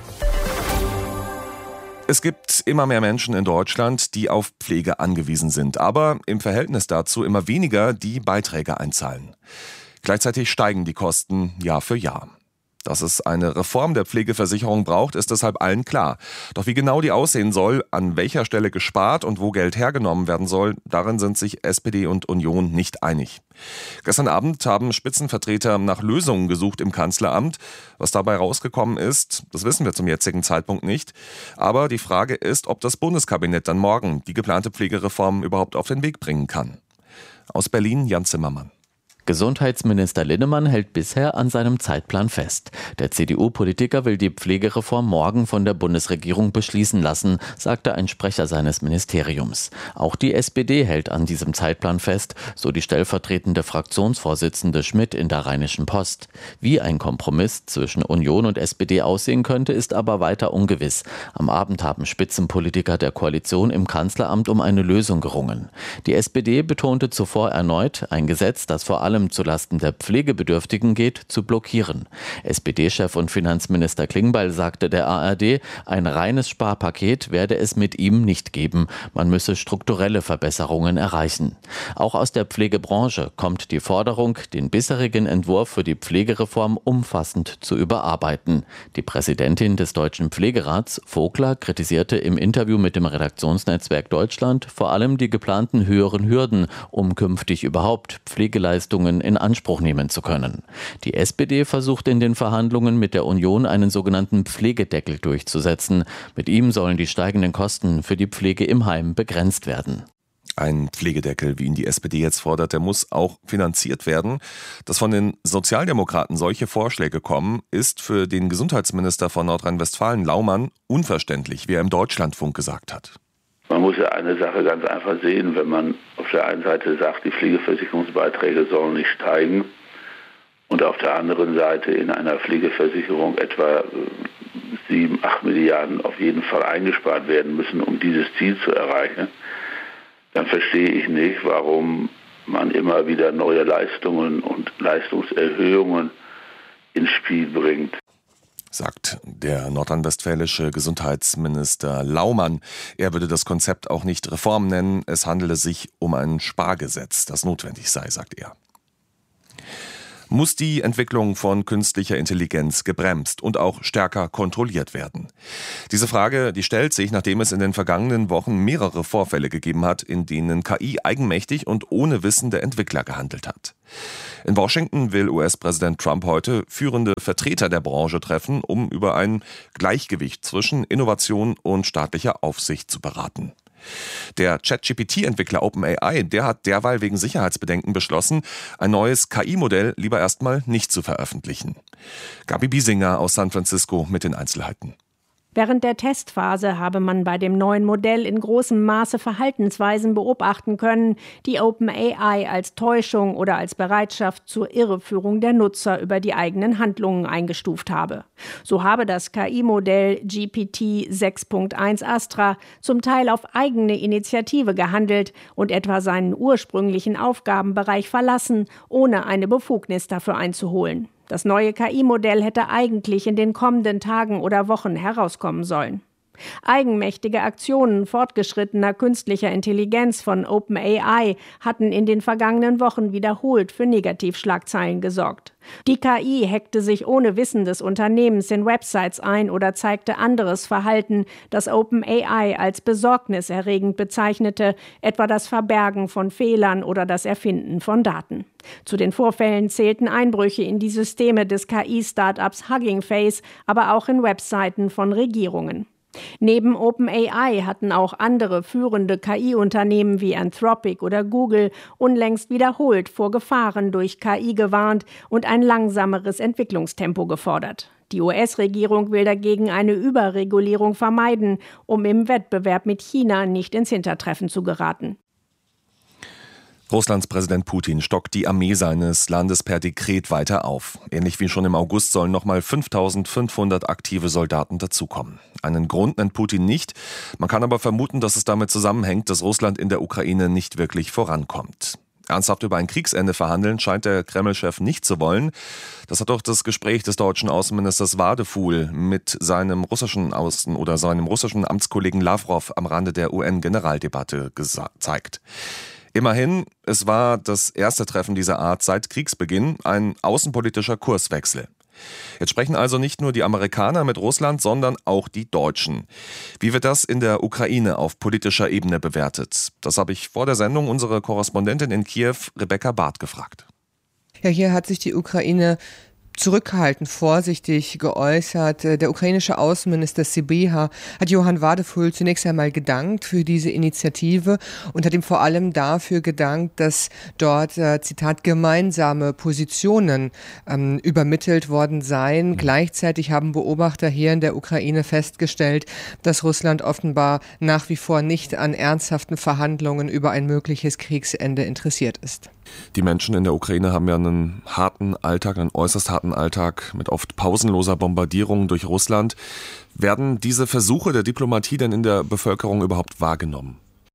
Es gibt immer mehr Menschen in Deutschland, die auf Pflege angewiesen sind, aber im Verhältnis dazu immer weniger, die Beiträge einzahlen. Gleichzeitig steigen die Kosten Jahr für Jahr. Dass es eine Reform der Pflegeversicherung braucht, ist deshalb allen klar. Doch wie genau die aussehen soll, an welcher Stelle gespart und wo Geld hergenommen werden soll, darin sind sich S P D und Union nicht einig. Gestern Abend haben Spitzenvertreter nach Lösungen gesucht im Kanzleramt. Was dabei rausgekommen ist, das wissen wir zum jetzigen Zeitpunkt nicht. Aber die Frage ist, ob das Bundeskabinett dann morgen die geplante Pflegereform überhaupt auf den Weg bringen kann. Aus Berlin, Jan Zimmermann. Gesundheitsminister Linnemann hält bisher an seinem Zeitplan fest. Der C D U-Politiker will die Pflegereform morgen von der Bundesregierung beschließen lassen, sagte ein Sprecher seines Ministeriums. Auch die S P D hält an diesem Zeitplan fest, so die stellvertretende Fraktionsvorsitzende Schmidt in der Rheinischen Post. Wie ein Kompromiss zwischen Union und S P D aussehen könnte, ist aber weiter ungewiss. Am Abend haben Spitzenpolitiker der Koalition im Kanzleramt um eine Lösung gerungen. Die S P D betonte zuvor erneut, ein Gesetz, das vor allem zulasten der Pflegebedürftigen geht, zu blockieren. S P D-Chef und Finanzminister Klingbeil sagte der A R D, ein reines Sparpaket werde es mit ihm nicht geben. Man müsse strukturelle Verbesserungen erreichen. Auch aus der Pflegebranche kommt die Forderung, den bisherigen Entwurf für die Pflegereform umfassend zu überarbeiten. Die Präsidentin des Deutschen Pflegerats, Vogler, kritisierte im Interview mit dem Redaktionsnetzwerk Deutschland vor allem die geplanten höheren Hürden, um künftig überhaupt Pflegeleistungen in Anspruch nehmen zu können. Die S P D versucht in den Verhandlungen mit der Union einen sogenannten Pflegedeckel durchzusetzen. Mit ihm sollen die steigenden Kosten für die Pflege im Heim begrenzt werden. Ein Pflegedeckel, wie ihn die S P D jetzt fordert, der muss auch finanziert werden. Dass von den Sozialdemokraten solche Vorschläge kommen, ist für den Gesundheitsminister von Nordrhein-Westfalen, Laumann, unverständlich, wie er im Deutschlandfunk gesagt hat. Man muss ja eine Sache ganz einfach sehen, wenn man auf der einen Seite sagt, die Pflegeversicherungsbeiträge sollen nicht steigen und auf der anderen Seite in einer Pflegeversicherung etwa sieben, acht Milliarden auf jeden Fall eingespart werden müssen, um dieses Ziel zu erreichen, dann verstehe ich nicht, warum man immer wieder neue Leistungen und Leistungserhöhungen ins Spiel bringt. Sagt der nordrhein-westfälische Gesundheitsminister Laumann. Er würde das Konzept auch nicht Reform nennen. Es handele sich um ein Spargesetz, das notwendig sei, sagt er. muss die Entwicklung von künstlicher Intelligenz gebremst und auch stärker kontrolliert werden? Diese Frage, die stellt sich, nachdem es in den vergangenen Wochen mehrere Vorfälle gegeben hat, in denen K I eigenmächtig und ohne Wissen der Entwickler gehandelt hat. In Washington will U S-Präsident Trump heute führende Vertreter der Branche treffen, um über ein Gleichgewicht zwischen Innovation und staatlicher Aufsicht zu beraten. Der ChatGPT-Entwickler OpenAI, der hat derweil wegen Sicherheitsbedenken beschlossen, ein neues K I-Modell lieber erstmal nicht zu veröffentlichen. Gabi Biesinger aus San Francisco mit den Einzelheiten. Während der Testphase habe man bei dem neuen Modell in großem Maße Verhaltensweisen beobachten können, die OpenAI als Täuschung oder als Bereitschaft zur Irreführung der Nutzer über die eigenen Handlungen eingestuft habe. So habe das K I-Modell G P T sechs Punkt eins Astra zum Teil auf eigene Initiative gehandelt und etwa seinen ursprünglichen Aufgabenbereich verlassen, ohne eine Befugnis dafür einzuholen. Das neue K I-Modell hätte eigentlich in den kommenden Tagen oder Wochen herauskommen sollen. Eigenmächtige Aktionen fortgeschrittener künstlicher Intelligenz von OpenAI hatten in den vergangenen Wochen wiederholt für Negativschlagzeilen gesorgt. Die K I hackte sich ohne Wissen des Unternehmens in Websites ein oder zeigte anderes Verhalten, das OpenAI als besorgniserregend bezeichnete, etwa das Verbergen von Fehlern oder das Erfinden von Daten. Zu den Vorfällen zählten Einbrüche in die Systeme des K I-Startups Hugging Face, aber auch in Webseiten von Regierungen. Neben OpenAI hatten auch andere führende K I-Unternehmen wie Anthropic oder Google unlängst wiederholt vor Gefahren durch K I gewarnt und ein langsameres Entwicklungstempo gefordert. Die U S-Regierung will dagegen eine Überregulierung vermeiden, um im Wettbewerb mit China nicht ins Hintertreffen zu geraten. Russlands Präsident Putin stockt die Armee seines Landes per Dekret weiter auf. Ähnlich wie schon im August sollen nochmal fünftausendfünfhundert aktive Soldaten dazukommen. Einen Grund nennt Putin nicht. Man kann aber vermuten, dass es damit zusammenhängt, dass Russland in der Ukraine nicht wirklich vorankommt. Ernsthaft über ein Kriegsende verhandeln scheint der Kreml-Chef nicht zu wollen. Das hat doch das Gespräch des deutschen Außenministers Wadefuhl mit seinem russischen Außen- oder seinem russischen Amtskollegen Lavrov am Rande der U N-Generaldebatte gezeigt. Immerhin, es war das erste Treffen dieser Art seit Kriegsbeginn, ein außenpolitischer Kurswechsel. Jetzt sprechen also nicht nur die Amerikaner mit Russland, sondern auch die Deutschen. Wie wird das in der Ukraine auf politischer Ebene bewertet? Das habe ich vor der Sendung unsere Korrespondentin in Kiew, Rebecca Barth, gefragt. Ja, hier hat sich die Ukraine zurückhaltend, vorsichtig geäußert. Der ukrainische Außenminister Sybiha hat Johann Wadefuhl zunächst einmal gedankt für diese Initiative und hat ihm vor allem dafür gedankt, dass dort, äh, Zitat, gemeinsame Positionen ähm, übermittelt worden seien. Gleichzeitig haben Beobachter hier in der Ukraine festgestellt, dass Russland offenbar nach wie vor nicht an ernsthaften Verhandlungen über ein mögliches Kriegsende interessiert ist. Die Menschen in der Ukraine haben ja einen harten Alltag, einen äußerst harten Alltag mit oft pausenloser Bombardierung durch Russland. Werden diese Versuche der Diplomatie denn in der Bevölkerung überhaupt wahrgenommen?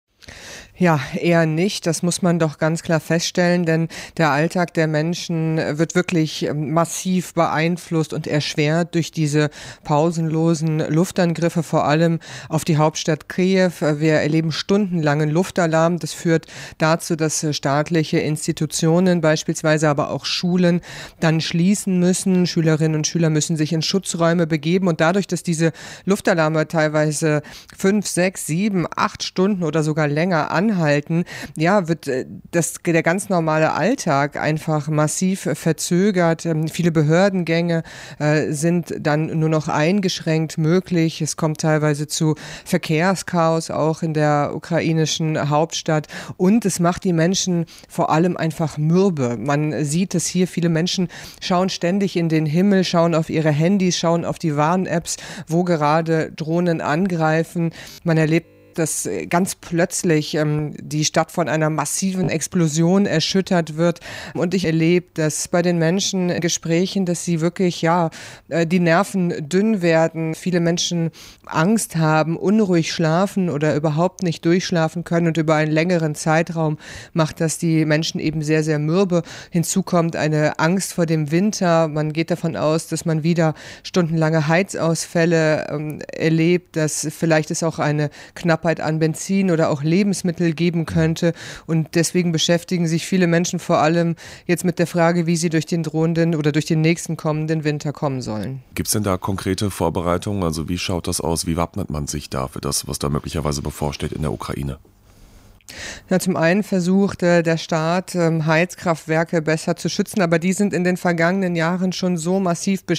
Ja, eher nicht. Das muss man doch ganz klar feststellen, denn der Alltag der Menschen wird wirklich massiv beeinflusst und erschwert durch diese pausenlosen Luftangriffe, vor allem auf die Hauptstadt Kiew. Wir erleben stundenlangen Luftalarm. Das führt dazu, dass staatliche Institutionen, beispielsweise aber auch Schulen, dann schließen müssen. Schülerinnen und Schüler müssen sich in Schutzräume begeben und dadurch, dass diese Luftalarme teilweise fünf, sechs, sieben, acht Stunden oder sogar länger an anhalten, ja, wird das, der ganz normale Alltag einfach massiv verzögert. Viele Behördengänge äh, sind dann nur noch eingeschränkt möglich. Es kommt teilweise zu Verkehrschaos auch in der ukrainischen Hauptstadt und es macht die Menschen vor allem einfach mürbe. Man sieht es hier, viele Menschen schauen ständig in den Himmel, schauen auf ihre Handys, schauen auf die Warn-Apps, wo gerade Drohnen angreifen. Man erlebt, dass ganz plötzlich ähm, die Stadt von einer massiven Explosion erschüttert wird. Und ich erlebe, dass bei den Menschen in Gesprächen, dass sie wirklich, ja, äh, die Nerven dünn werden. Viele Menschen Angst haben, unruhig schlafen oder überhaupt nicht durchschlafen können. Und über einen längeren Zeitraum macht das die Menschen eben sehr, sehr mürbe. Hinzu kommt eine Angst vor dem Winter. Man geht davon aus, dass man wieder stundenlange Heizausfälle ähm, erlebt, dass vielleicht es auch eine knappe Knappheit an Benzin oder auch Lebensmittel geben könnte. Und deswegen beschäftigen sich viele Menschen vor allem jetzt mit der Frage, wie sie durch den drohenden oder durch den nächsten kommenden Winter kommen sollen. Gibt es denn da konkrete Vorbereitungen? Also wie schaut das aus? Wie wappnet man sich da für das, was da möglicherweise bevorsteht in der Ukraine? Ja, zum einen versucht äh, der Staat, ähm, Heizkraftwerke besser zu schützen, aber die sind in den vergangenen Jahren schon so massiv beschädigt,